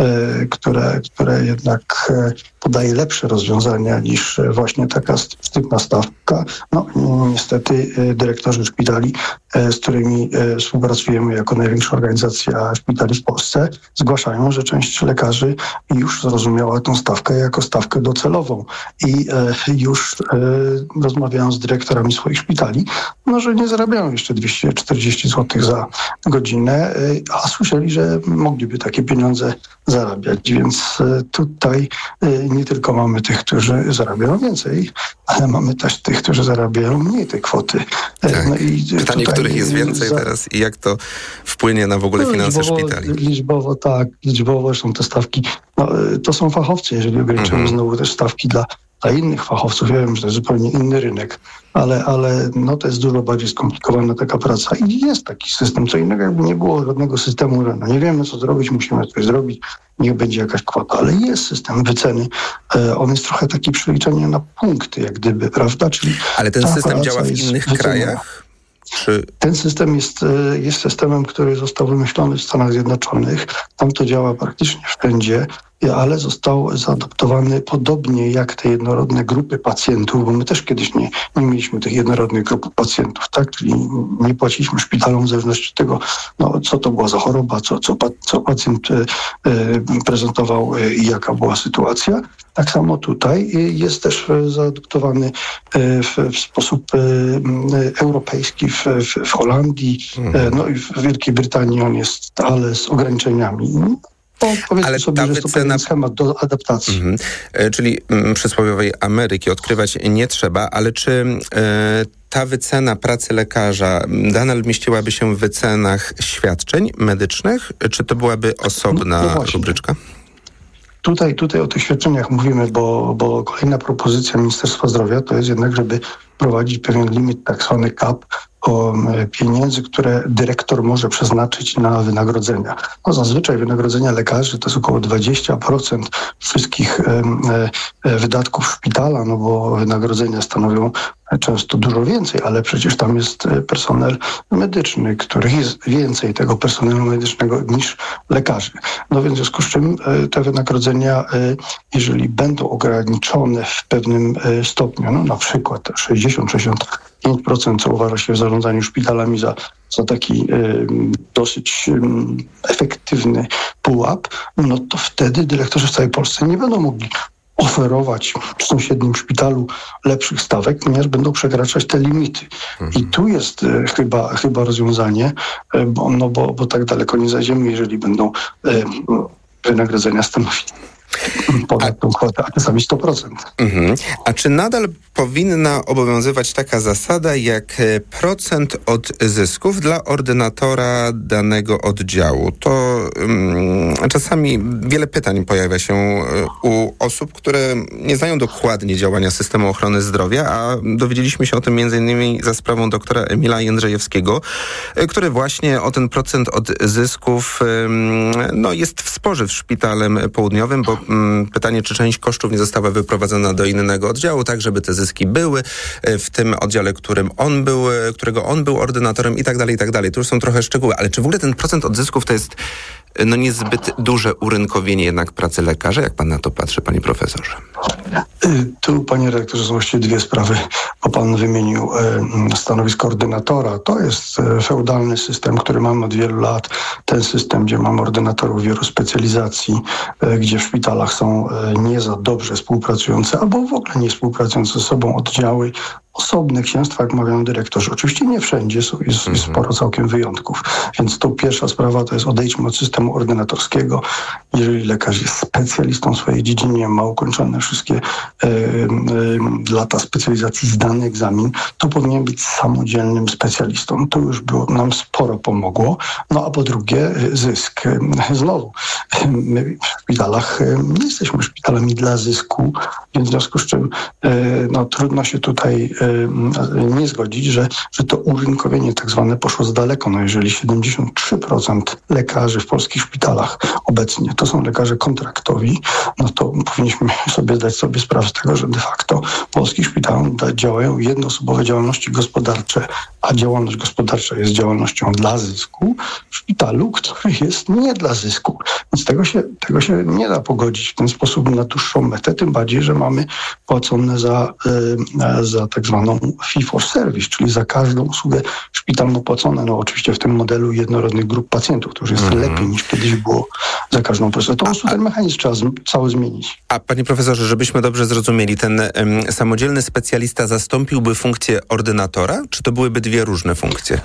które, które jednak podaje lepsze rozwiązania niż właśnie taka sztywna stawka. No niestety dyrektorzy szpitali, z którymi współpracujemy jako największa organizacja szpitali w Polsce, zgłaszają, że część lekarzy już zrozumiała tę stawkę jako stawkę docelową i już rozmawiają z dyrektorami swoich szpitali, no że nie zarabiają jeszcze dwieście czterdzieści złotych za godzinę, a słyszeli, że mogliby takie pieniądze zarabiać, więc tutaj nie tylko mamy tych, którzy zarabiają więcej, ale mamy też tych, którzy zarabiają mniej tej kwoty. Tak. No i pytanie, których jest więcej za... teraz i jak to wpłynie na w ogóle no, finanse liczbowo, szpitali? Liczbowo tak, liczbowo są te stawki, no, to są fachowcy, jeżeli ograniczymy mhm. znowu też stawki dla dla innych fachowców. Ja wiem, że to jest zupełnie inny rynek, ale, ale no, to jest dużo bardziej skomplikowana taka praca i jest taki system. Co innego, jakby nie było żadnego systemu, no nie wiemy, co zrobić, musimy coś zrobić, niech będzie jakaś kwota, ale jest system wyceny. E, on jest trochę taki przeliczenie na punkty, jak gdyby, prawda? Czyli ale ten system działa w innych krajach? Czy... Ten system jest, jest systemem, który został wymyślony w Stanach Zjednoczonych. Tam to działa praktycznie wszędzie, ale został zaadoptowany podobnie jak te jednorodne grupy pacjentów, bo my też kiedyś nie, nie mieliśmy tych jednorodnych grup pacjentów, tak? Czyli nie płaciliśmy szpitalom w zależności od tego, no, co to była za choroba, co, co, co pacjent y, y, prezentował y, i jaka była sytuacja. Tak samo tutaj jest też zaadoptowany w, w sposób europejski w, w, w Holandii, mhm. no i w Wielkiej Brytanii on jest, ale z ograniczeniami. To powiedzmy ale sobie, że jest to pewien schemat do adaptacji. Mhm. E, czyli m, przysłowiowej Ameryki odkrywać nie trzeba, ale czy e, ta wycena pracy lekarza nadal mieściłaby się w wycenach świadczeń medycznych, czy to byłaby osobna no, no rubryczka? Tutaj, tutaj o tych świadczeniach mówimy, bo, bo kolejna propozycja Ministerstwa Zdrowia to jest jednak, żeby prowadzić pewien limit, tak zwany cap, o pieniędzy, które dyrektor może przeznaczyć na wynagrodzenia. No zazwyczaj wynagrodzenia lekarzy to jest około dwadzieścia procent wszystkich e, e, wydatków szpitala, no bo wynagrodzenia stanowią często dużo więcej, ale przecież tam jest personel medyczny, których jest więcej tego personelu medycznego niż lekarzy. No więc w związku z czym te wynagrodzenia, jeżeli będą ograniczone w pewnym stopniu, no na przykład sześćdziesiąt do sześćdziesięciu pięciu procent, co uważa się w zarządzaniu szpitalami za, za taki y, dosyć y, efektywny pułap, no to wtedy dyrektorzy w całej Polsce nie będą mogli oferować w sąsiednim szpitalu lepszych stawek, ponieważ będą przekraczać te limity. Mhm. I tu jest y, chyba, chyba rozwiązanie, y, bo, no bo, bo tak daleko nie zajdziemy, jeżeli będą y, wynagrodzenia stanowić ponad tą kwotę, a czasami sto procent. Mhm. A czy nadal powinna obowiązywać taka zasada jak procent od zysków dla ordynatora danego oddziału? To um, czasami wiele pytań pojawia się u osób, które nie znają dokładnie działania systemu ochrony zdrowia, a dowiedzieliśmy się o tym między innymi za sprawą doktora Emila Jędrzejewskiego, który właśnie o ten procent od zysków um, no, jest w sporze w Szpitalem Południowym, bo pytanie, czy część kosztów nie została wyprowadzona do innego oddziału, tak żeby te zyski były w tym oddziale, którym on był, którego on był ordynatorem i tak dalej, i tak dalej. To już są trochę szczegóły, ale czy w ogóle ten procent od zysków to jest no niezbyt duże urynkowienie jednak pracy lekarza? Jak pan na to patrzy, panie profesorze? Tu, panie redaktorze, są właściwie dwie sprawy, bo pan wymienił e, stanowisko ordynatora. To jest e, feudalny system, który mamy od wielu lat. Ten system, gdzie mamy ordynatorów wielu specjalizacji, e, gdzie w szpitalach są e, nie za dobrze współpracujące albo w ogóle nie współpracujące ze sobą oddziały, osobne księstwa, jak mawiają dyrektorzy. Oczywiście nie wszędzie, jest, jest mm-hmm. sporo całkiem wyjątków. Więc to pierwsza sprawa to jest odejdźmy od systemu ordynatorskiego. Jeżeli lekarz jest specjalistą w swojej dziedzinie, ma ukończone wszystkie y, y, lata specjalizacji, zdany egzamin, to powinien być samodzielnym specjalistą. To już było, nam sporo pomogło. No a po drugie zysk. Znowu, my w szpitalach nie jesteśmy szpitalami dla zysku, więc w związku z czym no, trudno się tutaj nie zgodzić, że, że to urynkowienie tak zwane poszło za daleko. No jeżeli siedemdziesiąt trzy procent lekarzy w polskich szpitalach obecnie to są lekarze kontraktowi, no to powinniśmy sobie zdać sobie sprawę z tego, że de facto w polskich szpitalach działają jednoosobowe działalności gospodarcze, a działalność gospodarcza jest działalnością dla zysku w szpitalu, który jest nie dla zysku. Więc tego się, tego się nie da pogodzić w ten sposób na dłuższą metę, tym bardziej, że mamy płacone za, y, za tak zwaną fee for service, czyli za każdą usługę szpitalną płacone. No oczywiście w tym modelu jednorodnych grup pacjentów, to już jest mm. lepiej niż kiedyś było za każdą procedurę. To po prostu ten mechanizm trzeba z, cały zmienić. A panie profesorze, żebyśmy dobrze zrozumieli, ten um, samodzielny specjalista zastąpiłby funkcję ordynatora, czy to byłyby dwie różne funkcje?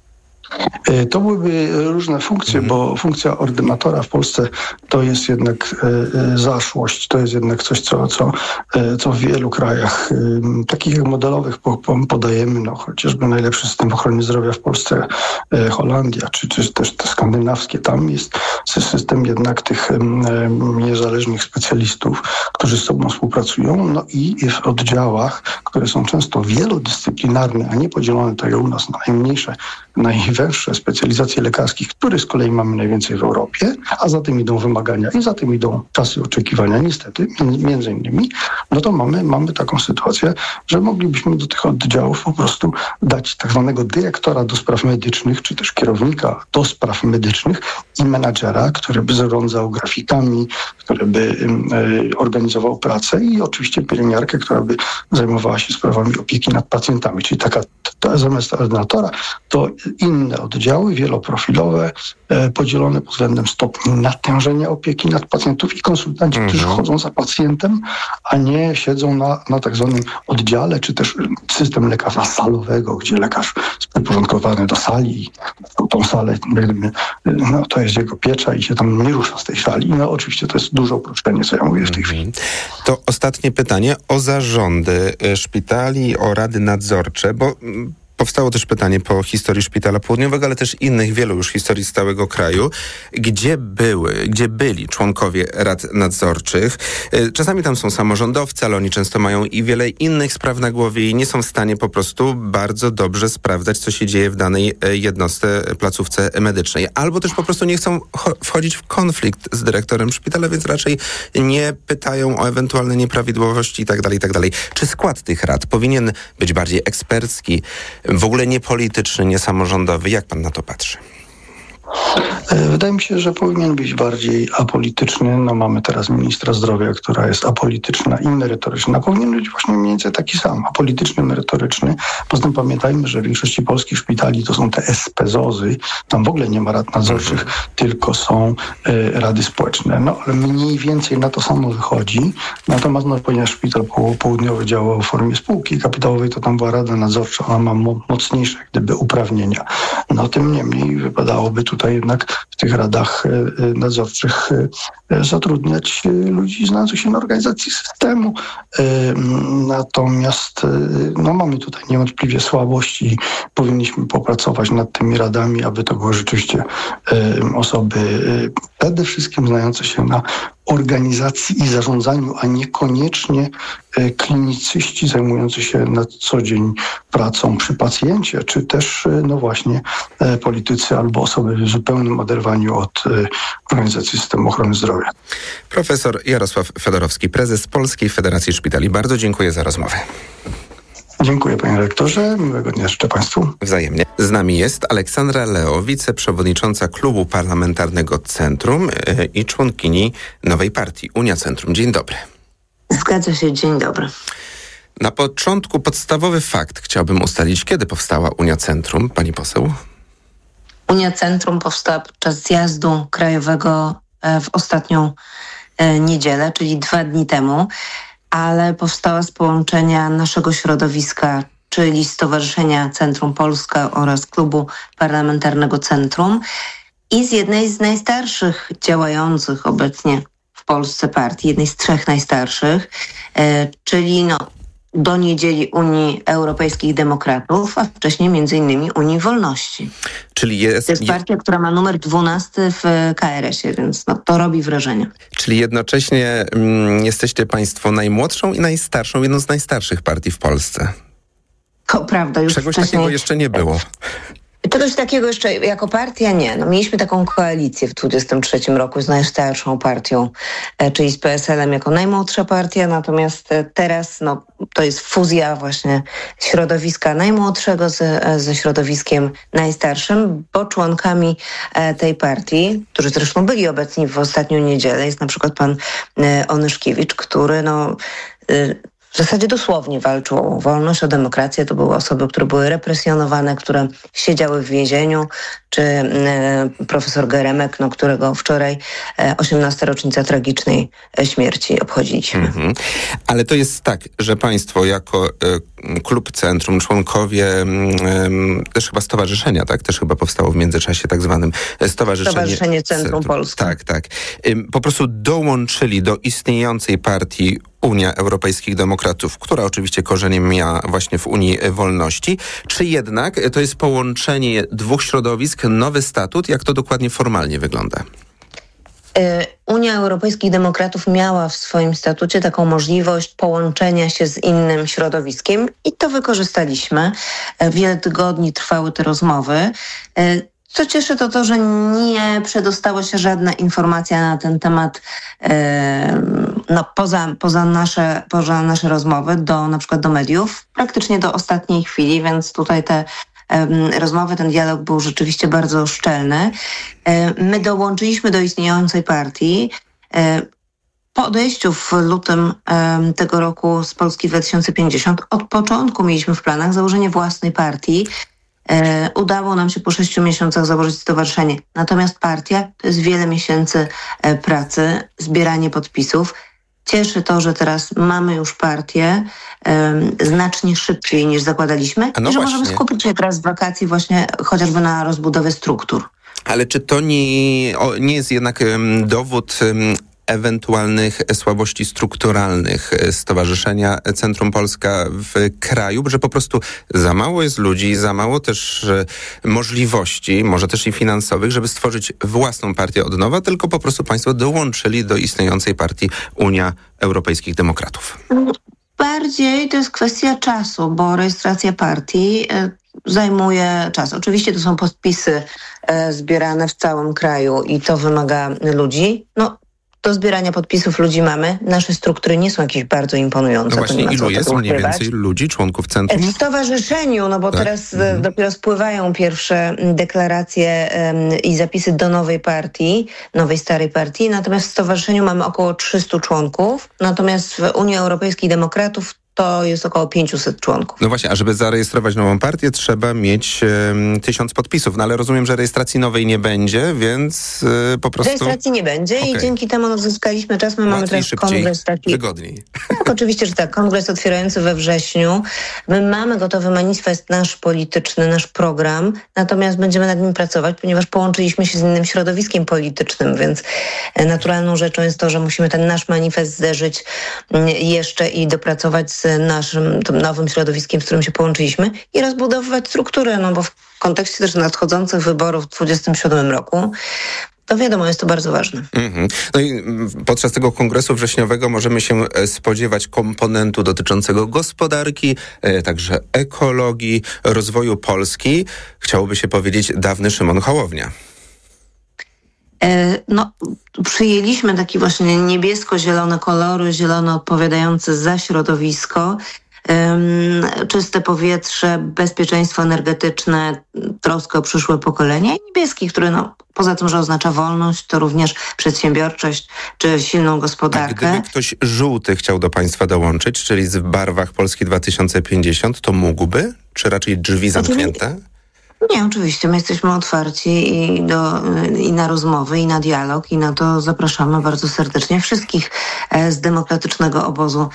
To byłyby różne funkcje, mm. bo funkcja ordynatora w Polsce to jest jednak e, zaszłość, to jest jednak coś, co, co, e, co w wielu krajach e, takich jak modelowych po, po, podajemy, no chociażby najlepszy system ochrony zdrowia w Polsce, e, Holandia, czy, czy też te skandynawskie, tam jest system jednak tych e, niezależnych specjalistów, którzy z sobą współpracują, no i w oddziałach, które są często wielodyscyplinarne, a nie podzielone tak jak u nas na najmniejsze, najwęższe specjalizacje lekarskie, których z kolei mamy najwięcej w Europie, a za tym idą wymagania i za tym idą czasy oczekiwania, niestety, między innymi, no to mamy, mamy taką sytuację, że moglibyśmy do tych oddziałów po prostu dać tak zwanego dyrektora do spraw medycznych, czy też kierownika do spraw medycznych i menadżera, który by zarządzał grafikami, który by y, organizował pracę i oczywiście pielęgniarkę, która by zajmowała się sprawami opieki nad pacjentami, czyli taka to zamiast ordynatora to inne oddziały wieloprofilowe, e, podzielone pod względem stopni natężenia opieki nad pacjentów i konsultanci, mm-hmm. którzy chodzą za pacjentem, a nie siedzą na, na tak zwanym oddziale, czy też system lekarza salowego, gdzie lekarz jest przyporządkowany do sali i tą salę, no, to jest jego piecza i się tam nie rusza z tej sali. No oczywiście to jest duże uproszczenie, co ja mówię w tej chwili. To ostatnie pytanie o zarządy szpitali, o rady nadzorcze, bo powstało też pytanie po historii Szpitala Południowego, ale też innych wielu już historii z całego kraju. Gdzie były, gdzie byli członkowie rad nadzorczych? Czasami tam są samorządowcy, ale oni często mają i wiele innych spraw na głowie i nie są w stanie po prostu bardzo dobrze sprawdzać, co się dzieje w danej jednostce, placówce medycznej. Albo też po prostu nie chcą wchodzić w konflikt z dyrektorem szpitala, więc raczej nie pytają o ewentualne nieprawidłowości i tak dalej, i tak dalej. Czy skład tych rad powinien być bardziej ekspercki, w ogóle nie polityczny, nie samorządowy? Jak pan na to patrzy? Wydaje mi się, że powinien być bardziej apolityczny. No mamy teraz ministra zdrowia, która jest apolityczna i merytoryczna. Powinien być właśnie mniej więcej taki sam, apolityczny, merytoryczny. Poza tym pamiętajmy, że w większości polskich szpitali to są te S P Z O Z-y. Tam w ogóle nie ma rad nadzorczych, mhm. tylko są y, rady społeczne. No ale mniej więcej na to samo wychodzi. Natomiast no, ponieważ szpital południowy działał w formie spółki kapitałowej, to tam była rada nadzorcza, ona ma mo- mocniejsze jak gdyby uprawnienia. No tym niemniej wypadałoby tutaj jednak w tych radach nadzorczych zatrudniać ludzi znających się na organizacji systemu. Natomiast no, mamy tutaj niewątpliwie słabości i powinniśmy popracować nad tymi radami, aby to były rzeczywiście osoby przede wszystkim znające się na organizacji i zarządzaniu, a niekoniecznie klinicyści zajmujący się na co dzień pracą przy pacjencie, czy też no właśnie politycy albo osoby w zupełnym oderwaniu od organizacji systemu ochrony zdrowia. Profesor Jarosław Fedorowski, prezes Polskiej Federacji Szpitali. Bardzo dziękuję za rozmowę. Dziękuję panie rektorze. Miłego dnia życzę państwu. Wzajemnie. Z nami jest Aleksandra Leo, wiceprzewodnicząca Klubu Parlamentarnego Centrum i członkini nowej partii Unia Centrum. Dzień dobry. Zgadza się, dzień dobry. Na początku podstawowy fakt chciałbym ustalić, kiedy powstała Unia Centrum, pani poseł? Unia Centrum powstała podczas zjazdu krajowego w ostatnią niedzielę, czyli dwa dni temu, ale powstała z połączenia naszego środowiska czyli Stowarzyszenia Centrum Polska oraz Klubu Parlamentarnego Centrum i z jednej z najstarszych działających obecnie w Polsce partii, jednej z trzech najstarszych, e, czyli no, do niedzieli Unii Europejskich Demokratów, a wcześniej między innymi Unii Wolności. Czyli jest... To jest partia, która ma numer dwunasty w K R S ie, więc no, to robi wrażenie. Czyli jednocześnie mm, jesteście państwo najmłodszą i najstarszą, jedną z najstarszych partii w Polsce. To prawda, już Czegoś wcześniej... takiego jeszcze nie było. Czegoś takiego jeszcze jako partia nie. No, mieliśmy taką koalicję w dwudziestym trzecim roku z najstarszą partią, czyli z P S L em jako najmłodsza partia, natomiast teraz no, to jest fuzja właśnie środowiska najmłodszego z, ze środowiskiem najstarszym, bo członkami tej partii, którzy zresztą byli obecni w ostatnią niedzielę, jest na przykład pan Onyszkiewicz, który no... w zasadzie dosłownie walczył o wolność, o demokrację. To były osoby, które były represjonowane, które siedziały w więzieniu, czy e, profesor Geremek, no, którego wczoraj e, osiemnasta rocznica tragicznej e, śmierci obchodziliśmy. Mhm. Ale to jest tak, że państwo jako e, klub Centrum, członkowie e, też chyba stowarzyszenia, tak? Też chyba powstało w międzyczasie tak zwanym Stowarzyszenie, Stowarzyszenie Centrum, Centrum Polska. Tak, tak. E, po prostu dołączyli do istniejącej partii Unia Europejskich Demokratów, która oczywiście korzenie miała właśnie w Unii Wolności, czy jednak to jest połączenie dwóch środowisk, nowy statut? Jak to dokładnie formalnie wygląda? Unia Europejskich Demokratów miała w swoim statucie taką możliwość połączenia się z innym środowiskiem i to wykorzystaliśmy. Wiele tygodni trwały te rozmowy. Co cieszy, to to, że nie przedostała się żadna informacja na ten temat e, no, poza, poza, nasze, poza nasze rozmowy, do, na przykład do mediów, praktycznie do ostatniej chwili, więc tutaj te e, rozmowy, ten dialog był rzeczywiście bardzo szczelny. E, my dołączyliśmy do istniejącej partii. E, Po odejściu w lutym e, tego roku z Polski dwa tysiące pięćdziesiąt od początku mieliśmy w planach założenie własnej partii. E, udało nam się po sześciu miesiącach założyć stowarzyszenie. Natomiast partia to jest wiele miesięcy e, pracy, zbieranie podpisów. Cieszy to, że teraz mamy już partię e, znacznie szybciej niż zakładaliśmy no i że właśnie. możemy skupić się teraz z wakacji właśnie chociażby na rozbudowie struktur. Ale czy to nie, o, nie jest jednak um, dowód um, ewentualnych słabości strukturalnych Stowarzyszenia Centrum Polska w kraju, że po prostu za mało jest ludzi, za mało też możliwości, może też i finansowych, żeby stworzyć własną partię od nowa, tylko po prostu państwo dołączyli do istniejącej partii Unia Europejskich Demokratów? Bardziej to jest kwestia czasu, bo rejestracja partii zajmuje czas. Oczywiście to są podpisy zbierane w całym kraju i to wymaga ludzi. No, do zbierania podpisów ludzi mamy. Nasze struktury nie są jakieś bardzo imponujące. No właśnie, ilu jest mniej więcej ludzi, członków centrum? W stowarzyszeniu, no bo tak? teraz mhm. dopiero spływają pierwsze deklaracje um, i zapisy do nowej partii, nowej starej partii. Natomiast w stowarzyszeniu mamy około trzystu członków. Natomiast w Unii Europejskich Demokratów to jest około pięćset członków. No właśnie, a żeby zarejestrować nową partię, trzeba mieć um, tysiąc podpisów. No ale rozumiem, że rejestracji nowej nie będzie, więc y, po prostu... Rejestracji nie będzie okay. i dzięki temu uzyskaliśmy czas. My Łatwiej, mamy teraz szybciej, kongres taki... wygodniej. Tak, oczywiście, że tak. Kongres otwierający we wrześniu. My mamy gotowy manifest nasz polityczny, nasz program, natomiast będziemy nad nim pracować, ponieważ połączyliśmy się z innym środowiskiem politycznym, więc naturalną rzeczą jest to, że musimy ten nasz manifest zderzyć jeszcze i dopracować z naszym tym nowym środowiskiem, z którym się połączyliśmy i rozbudowywać strukturę, no bo w kontekście też nadchodzących wyborów w dwudziestym siódmym roku to wiadomo, jest to bardzo ważne. Mm-hmm. No i podczas tego kongresu wrześniowego możemy się spodziewać komponentu dotyczącego gospodarki, e, także ekologii, rozwoju Polski. Chciałoby się powiedzieć dawny Szymon Hołownia. No, przyjęliśmy taki właśnie niebiesko-zielone kolory, zielone odpowiadające za środowisko, um, czyste powietrze, bezpieczeństwo energetyczne, troskę o przyszłe pokolenie i niebieski, który no, poza tym, że oznacza wolność, to również przedsiębiorczość czy silną gospodarkę. A gdyby ktoś żółty chciał do państwa dołączyć, czyli w barwach Polski dwa tysiące pięćdziesiąt, to mógłby? Czy raczej drzwi zamknięte? Nie, oczywiście. My jesteśmy otwarci i, do, i na rozmowy, i na dialog, i na to zapraszamy bardzo serdecznie wszystkich z demokratycznego obozu,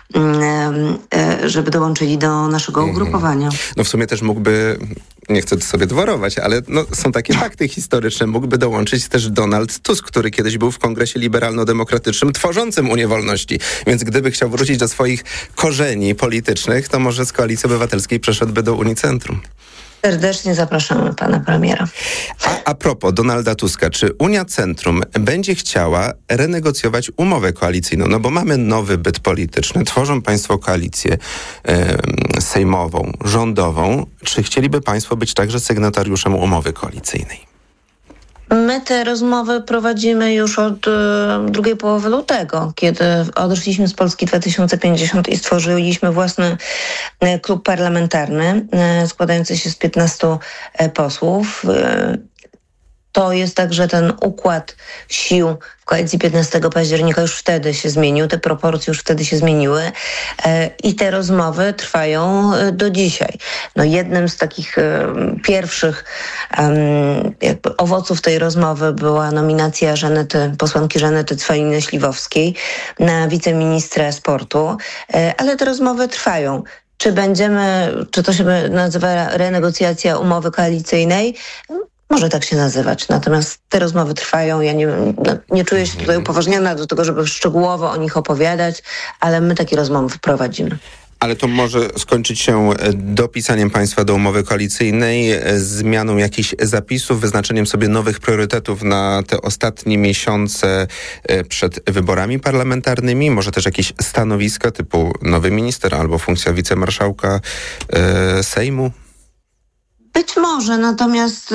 żeby dołączyli do naszego ugrupowania. No w sumie też mógłby, nie chcę sobie dworować, ale no, są takie fakty historyczne, mógłby dołączyć też Donald Tusk, który kiedyś był w Kongresie Liberalno-Demokratycznym tworzącym Unię Wolności. Więc gdyby chciał wrócić do swoich korzeni politycznych, to może z Koalicji Obywatelskiej przeszedłby do Unii Centrum. Serdecznie zapraszamy pana premiera. A, a propos Donalda Tuska, czy Unia Centrum będzie chciała renegocjować umowę koalicyjną? No bo mamy nowy byt polityczny, tworzą państwo koalicję e, sejmową, rządową. Czy chcieliby państwo być także sygnatariuszem umowy koalicyjnej? My te rozmowy prowadzimy już od y, drugiej połowy lutego, kiedy odeszliśmy z Polski dwa tysiące pięćdziesiąt i stworzyliśmy własny y, klub parlamentarny y, składający się z piętnastu y, posłów. Y, To jest tak, że ten układ sił w koalicji piętnastego października już wtedy się zmienił, te proporcje już wtedy się zmieniły e, i te rozmowy trwają e, do dzisiaj. No jednym z takich e, pierwszych e, jakby owoców tej rozmowy była nominacja Żanety, posłanki Żanety Cwaliny-Śliwowskiej na wiceministra sportu, e, ale te rozmowy trwają. Czy będziemy, czy to się nazywa renegocjacja umowy koalicyjnej? Może tak się nazywać, natomiast te rozmowy trwają. Ja nie, nie czuję się tutaj upoważniona do tego, żeby szczegółowo o nich opowiadać, ale my takie rozmowy prowadzimy. Ale to może skończyć się dopisaniem państwa do umowy koalicyjnej, zmianą jakichś zapisów, wyznaczeniem sobie nowych priorytetów na te ostatnie miesiące przed wyborami parlamentarnymi, może też jakieś stanowiska typu nowy minister albo funkcja wicemarszałka e, Sejmu? Być może, natomiast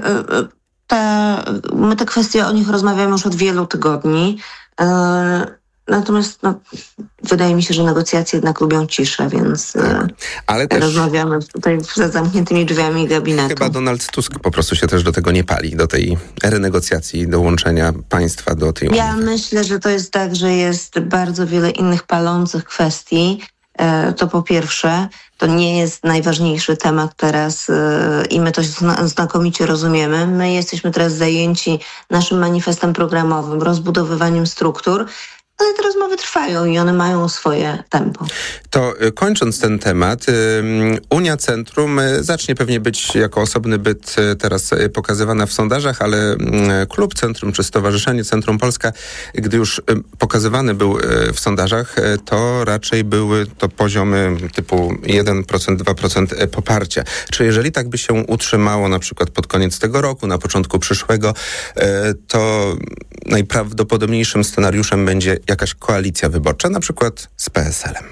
te, my te kwestie, o nich rozmawiamy już od wielu tygodni. Natomiast no, wydaje mi się, że negocjacje jednak lubią ciszę, więc ale też rozmawiamy tutaj za zamkniętymi drzwiami gabinetu. Chyba Donald Tusk po prostu się też do tego nie pali, do tej renegocjacji, dołączenia państwa do tej umowy. Ja myślę, że to jest tak, że jest bardzo wiele innych palących kwestii. To po pierwsze, to nie jest najważniejszy temat teraz i my to znakomicie rozumiemy. My jesteśmy teraz zajęci naszym manifestem programowym, rozbudowywaniem struktur, ale te rozmowy trwają i one mają swoje tempo. To kończąc ten temat, Unia Centrum zacznie pewnie być jako osobny byt teraz pokazywana w sondażach, ale Klub Centrum czy Stowarzyszenie Centrum Polska, gdy już pokazywany był w sondażach, to raczej były to poziomy typu jeden procent, dwa procent poparcia. Czy jeżeli tak by się utrzymało na przykład pod koniec tego roku, na początku przyszłego, to najprawdopodobniejszym scenariuszem będzie jakaś koalicja wyborcza, na przykład z P S L-em?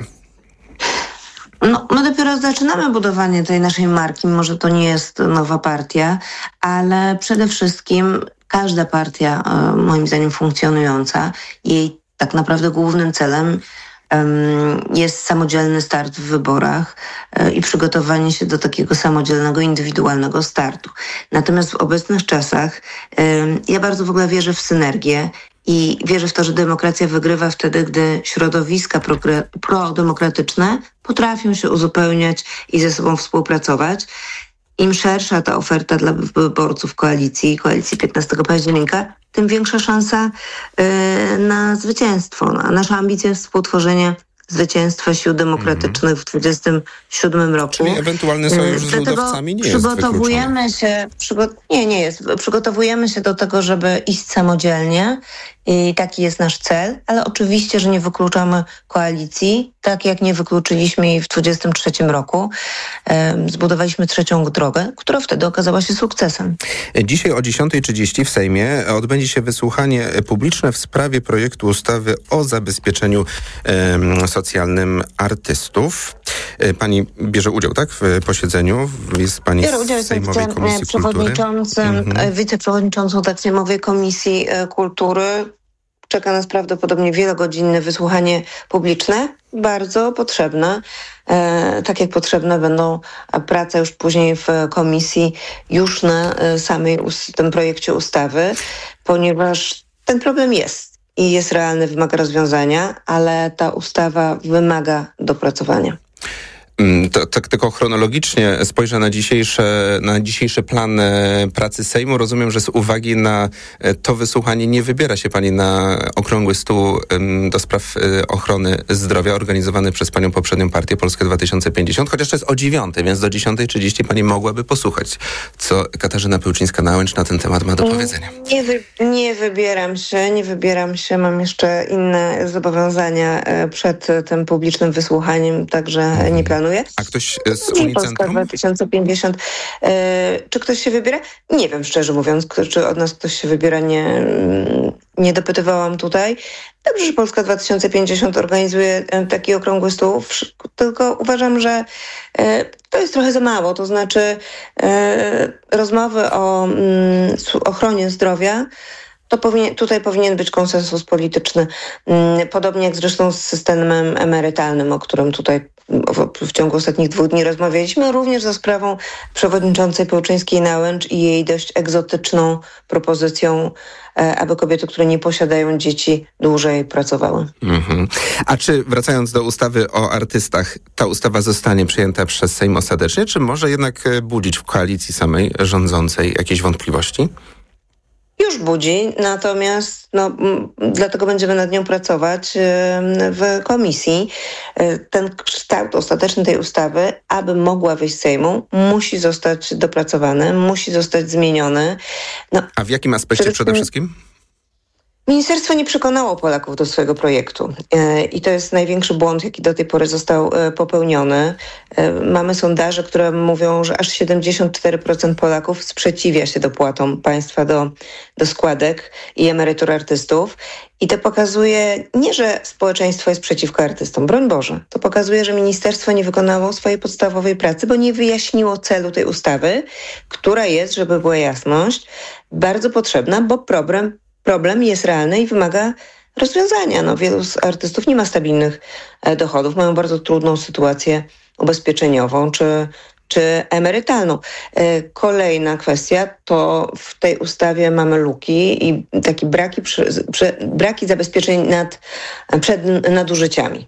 No, my dopiero zaczynamy budowanie tej naszej marki. Może to nie jest nowa partia, ale przede wszystkim każda partia, moim zdaniem funkcjonująca, jej tak naprawdę głównym celem jest samodzielny start w wyborach i przygotowanie się do takiego samodzielnego, indywidualnego startu. Natomiast w obecnych czasach ja bardzo w ogóle wierzę w synergię i wierzę w to, że demokracja wygrywa wtedy, gdy środowiska prodemokratyczne potrafią się uzupełniać i ze sobą współpracować. Im szersza ta oferta dla wyborców koalicji, koalicji piętnastego października, tym większa szansa y, na zwycięstwo. A nasza ambicja jest współtworzenia zwycięstwa sił demokratycznych w dwudziestym siódmym roku. Czyli ewentualny sojusz z ludowcami nie jest przygotowujemy się, przygo- Nie, nie jest. Przygotowujemy się do tego, żeby iść samodzielnie i taki jest nasz cel, ale oczywiście, że nie wykluczamy koalicji, tak jak nie wykluczyliśmy jej w dwudziestym trzecim roku. Zbudowaliśmy trzecią drogę, która wtedy okazała się sukcesem. Dzisiaj o dziesiąta trzydzieści w Sejmie odbędzie się wysłuchanie publiczne w sprawie projektu ustawy o zabezpieczeniu um, socjalnym artystów. Pani bierze udział, tak, w posiedzeniu? Jest pani Biorę udział, z Sejmowej Komisji przewodniczącym, mhm. wiceprzewodniczącą tak Sejmowej Komisji Kultury. Czeka nas prawdopodobnie wielogodzinne wysłuchanie publiczne, bardzo potrzebne. E, tak jak potrzebne będą prace już później w komisji, już na samej us- tym projekcie ustawy, ponieważ ten problem jest i jest realny, wymaga rozwiązania, ale ta ustawa wymaga dopracowania. To tak tylko chronologicznie spojrzę na dzisiejsze, na dzisiejszy plan pracy Sejmu. Rozumiem, że z uwagi na to wysłuchanie nie wybiera się pani na okrągły stół do spraw ochrony zdrowia organizowany przez panią poprzednią partię Polskę dwa tysiące pięćdziesiąt, chociaż to jest o dziewiątej, więc do dziesiątej trzydzieści pani mogłaby posłuchać, co Katarzyna Pełczyńska-Nałęcz na ten temat ma do powiedzenia. Nie, wy, nie wybieram się, nie wybieram się. Mam jeszcze inne zobowiązania przed tym publicznym wysłuchaniem, także nie planuję. A ktoś z Unii Polska dwa tysiące pięćdziesiąt. E, czy ktoś się wybiera? Nie wiem, szczerze mówiąc, kto, czy od nas ktoś się wybiera, nie, nie dopytywałam tutaj. Dobrze, że Polska dwa tysiące pięćdziesiąt organizuje taki okrągły stół, tylko uważam, że e, to jest trochę za mało. To znaczy e, rozmowy o mm, ochronie zdrowia, to powinien, tutaj powinien być konsensus polityczny. Podobnie jak zresztą z systemem emerytalnym, o którym tutaj w, w ciągu ostatnich dwóch dni rozmawialiśmy, również za sprawą przewodniczącej Pełczyńskiej-Nałęcz i jej dość egzotyczną propozycją, aby kobiety, które nie posiadają dzieci, dłużej pracowały. Mhm. A czy, wracając do ustawy o artystach, ta ustawa zostanie przyjęta przez Sejm ostatecznie, czy może jednak budzić w koalicji samej rządzącej jakieś wątpliwości? Już budzi, natomiast no, m, dlatego będziemy nad nią pracować y, w komisji. Y, ten kształt ostateczny tej ustawy, aby mogła wyjść z Sejmu, musi zostać dopracowany, musi zostać zmieniony. No, A w jakim aspekcie przede, przede wszystkim? Ministerstwo nie przekonało Polaków do swojego projektu i to jest największy błąd, jaki do tej pory został popełniony. Mamy sondaże, które mówią, że aż siedemdziesiąt cztery procent Polaków sprzeciwia się dopłatom państwa do, do składek i emerytur artystów. I to pokazuje nie, że społeczeństwo jest przeciwko artystom, broń Boże. To pokazuje, że ministerstwo nie wykonało swojej podstawowej pracy, bo nie wyjaśniło celu tej ustawy, która jest, żeby była jasność, bardzo potrzebna, bo problem Problem jest realny i wymaga rozwiązania. No, wielu z artystów nie ma stabilnych dochodów, mają bardzo trudną sytuację ubezpieczeniową czy, czy emerytalną. Kolejna kwestia to w tej ustawie mamy luki i takie braki, przy, przy, braki zabezpieczeń nad, przed nadużyciami.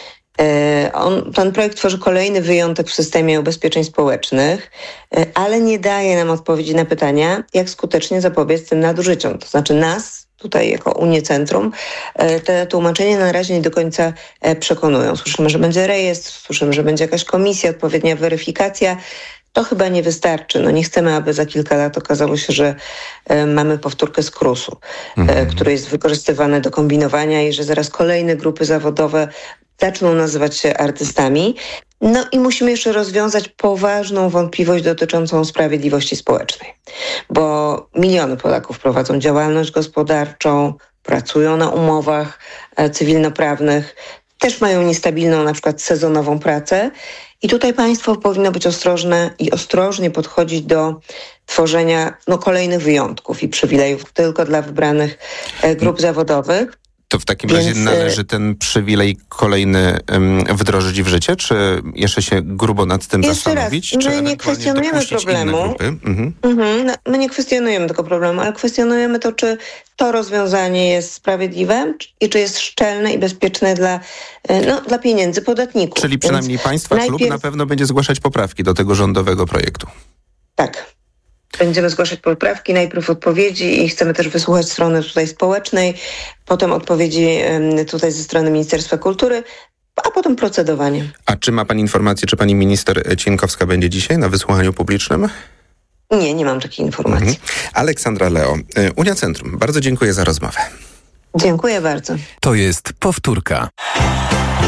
On, ten projekt tworzy kolejny wyjątek w systemie ubezpieczeń społecznych, ale nie daje nam odpowiedzi na pytania, jak skutecznie zapobiec tym nadużyciom. To znaczy nas, tutaj jako Unię Centrum, te tłumaczenia na razie nie do końca przekonują. Słyszymy, że będzie rejestr, słyszymy, że będzie jakaś komisja, odpowiednia weryfikacja. To chyba nie wystarczy. No nie chcemy, aby za kilka lat okazało się, że e, mamy powtórkę z krusu, e, który jest wykorzystywany do kombinowania i że zaraz kolejne grupy zawodowe zaczną nazywać się artystami. No i musimy jeszcze rozwiązać poważną wątpliwość dotyczącą sprawiedliwości społecznej, bo miliony Polaków prowadzą działalność gospodarczą, pracują na umowach e, cywilnoprawnych, też mają niestabilną na przykład sezonową pracę. I tutaj państwo powinno być ostrożne i ostrożnie podchodzić do tworzenia no, kolejnych wyjątków i przywilejów tylko dla wybranych e, grup zawodowych. To w takim Więc... razie należy ten przywilej kolejny um, wdrożyć w życie, czy jeszcze się grubo nad tym Jeszcze zastanowić? Raz, czy my nie kwestionujemy problemu. Mhm. Mhm, no, my nie kwestionujemy tego problemu, ale kwestionujemy to, czy to rozwiązanie jest sprawiedliwe i czy jest szczelne i bezpieczne dla, no, dla pieniędzy podatników. Czyli przynajmniej Więc państwa najpierw... klub na pewno będzie zgłaszać poprawki do tego rządowego projektu. Tak. Będziemy zgłaszać poprawki, najpierw odpowiedzi i chcemy też wysłuchać strony tutaj społecznej, potem odpowiedzi tutaj ze strony Ministerstwa Kultury, a potem procedowanie. A czy ma pani informację, czy pani minister Cienkowska będzie dzisiaj na wysłuchaniu publicznym? Nie, nie mam takiej informacji. Mhm. Aleksandra Leo, Unia Centrum. Bardzo dziękuję za rozmowę. Dziękuję bardzo. To jest Powtórka.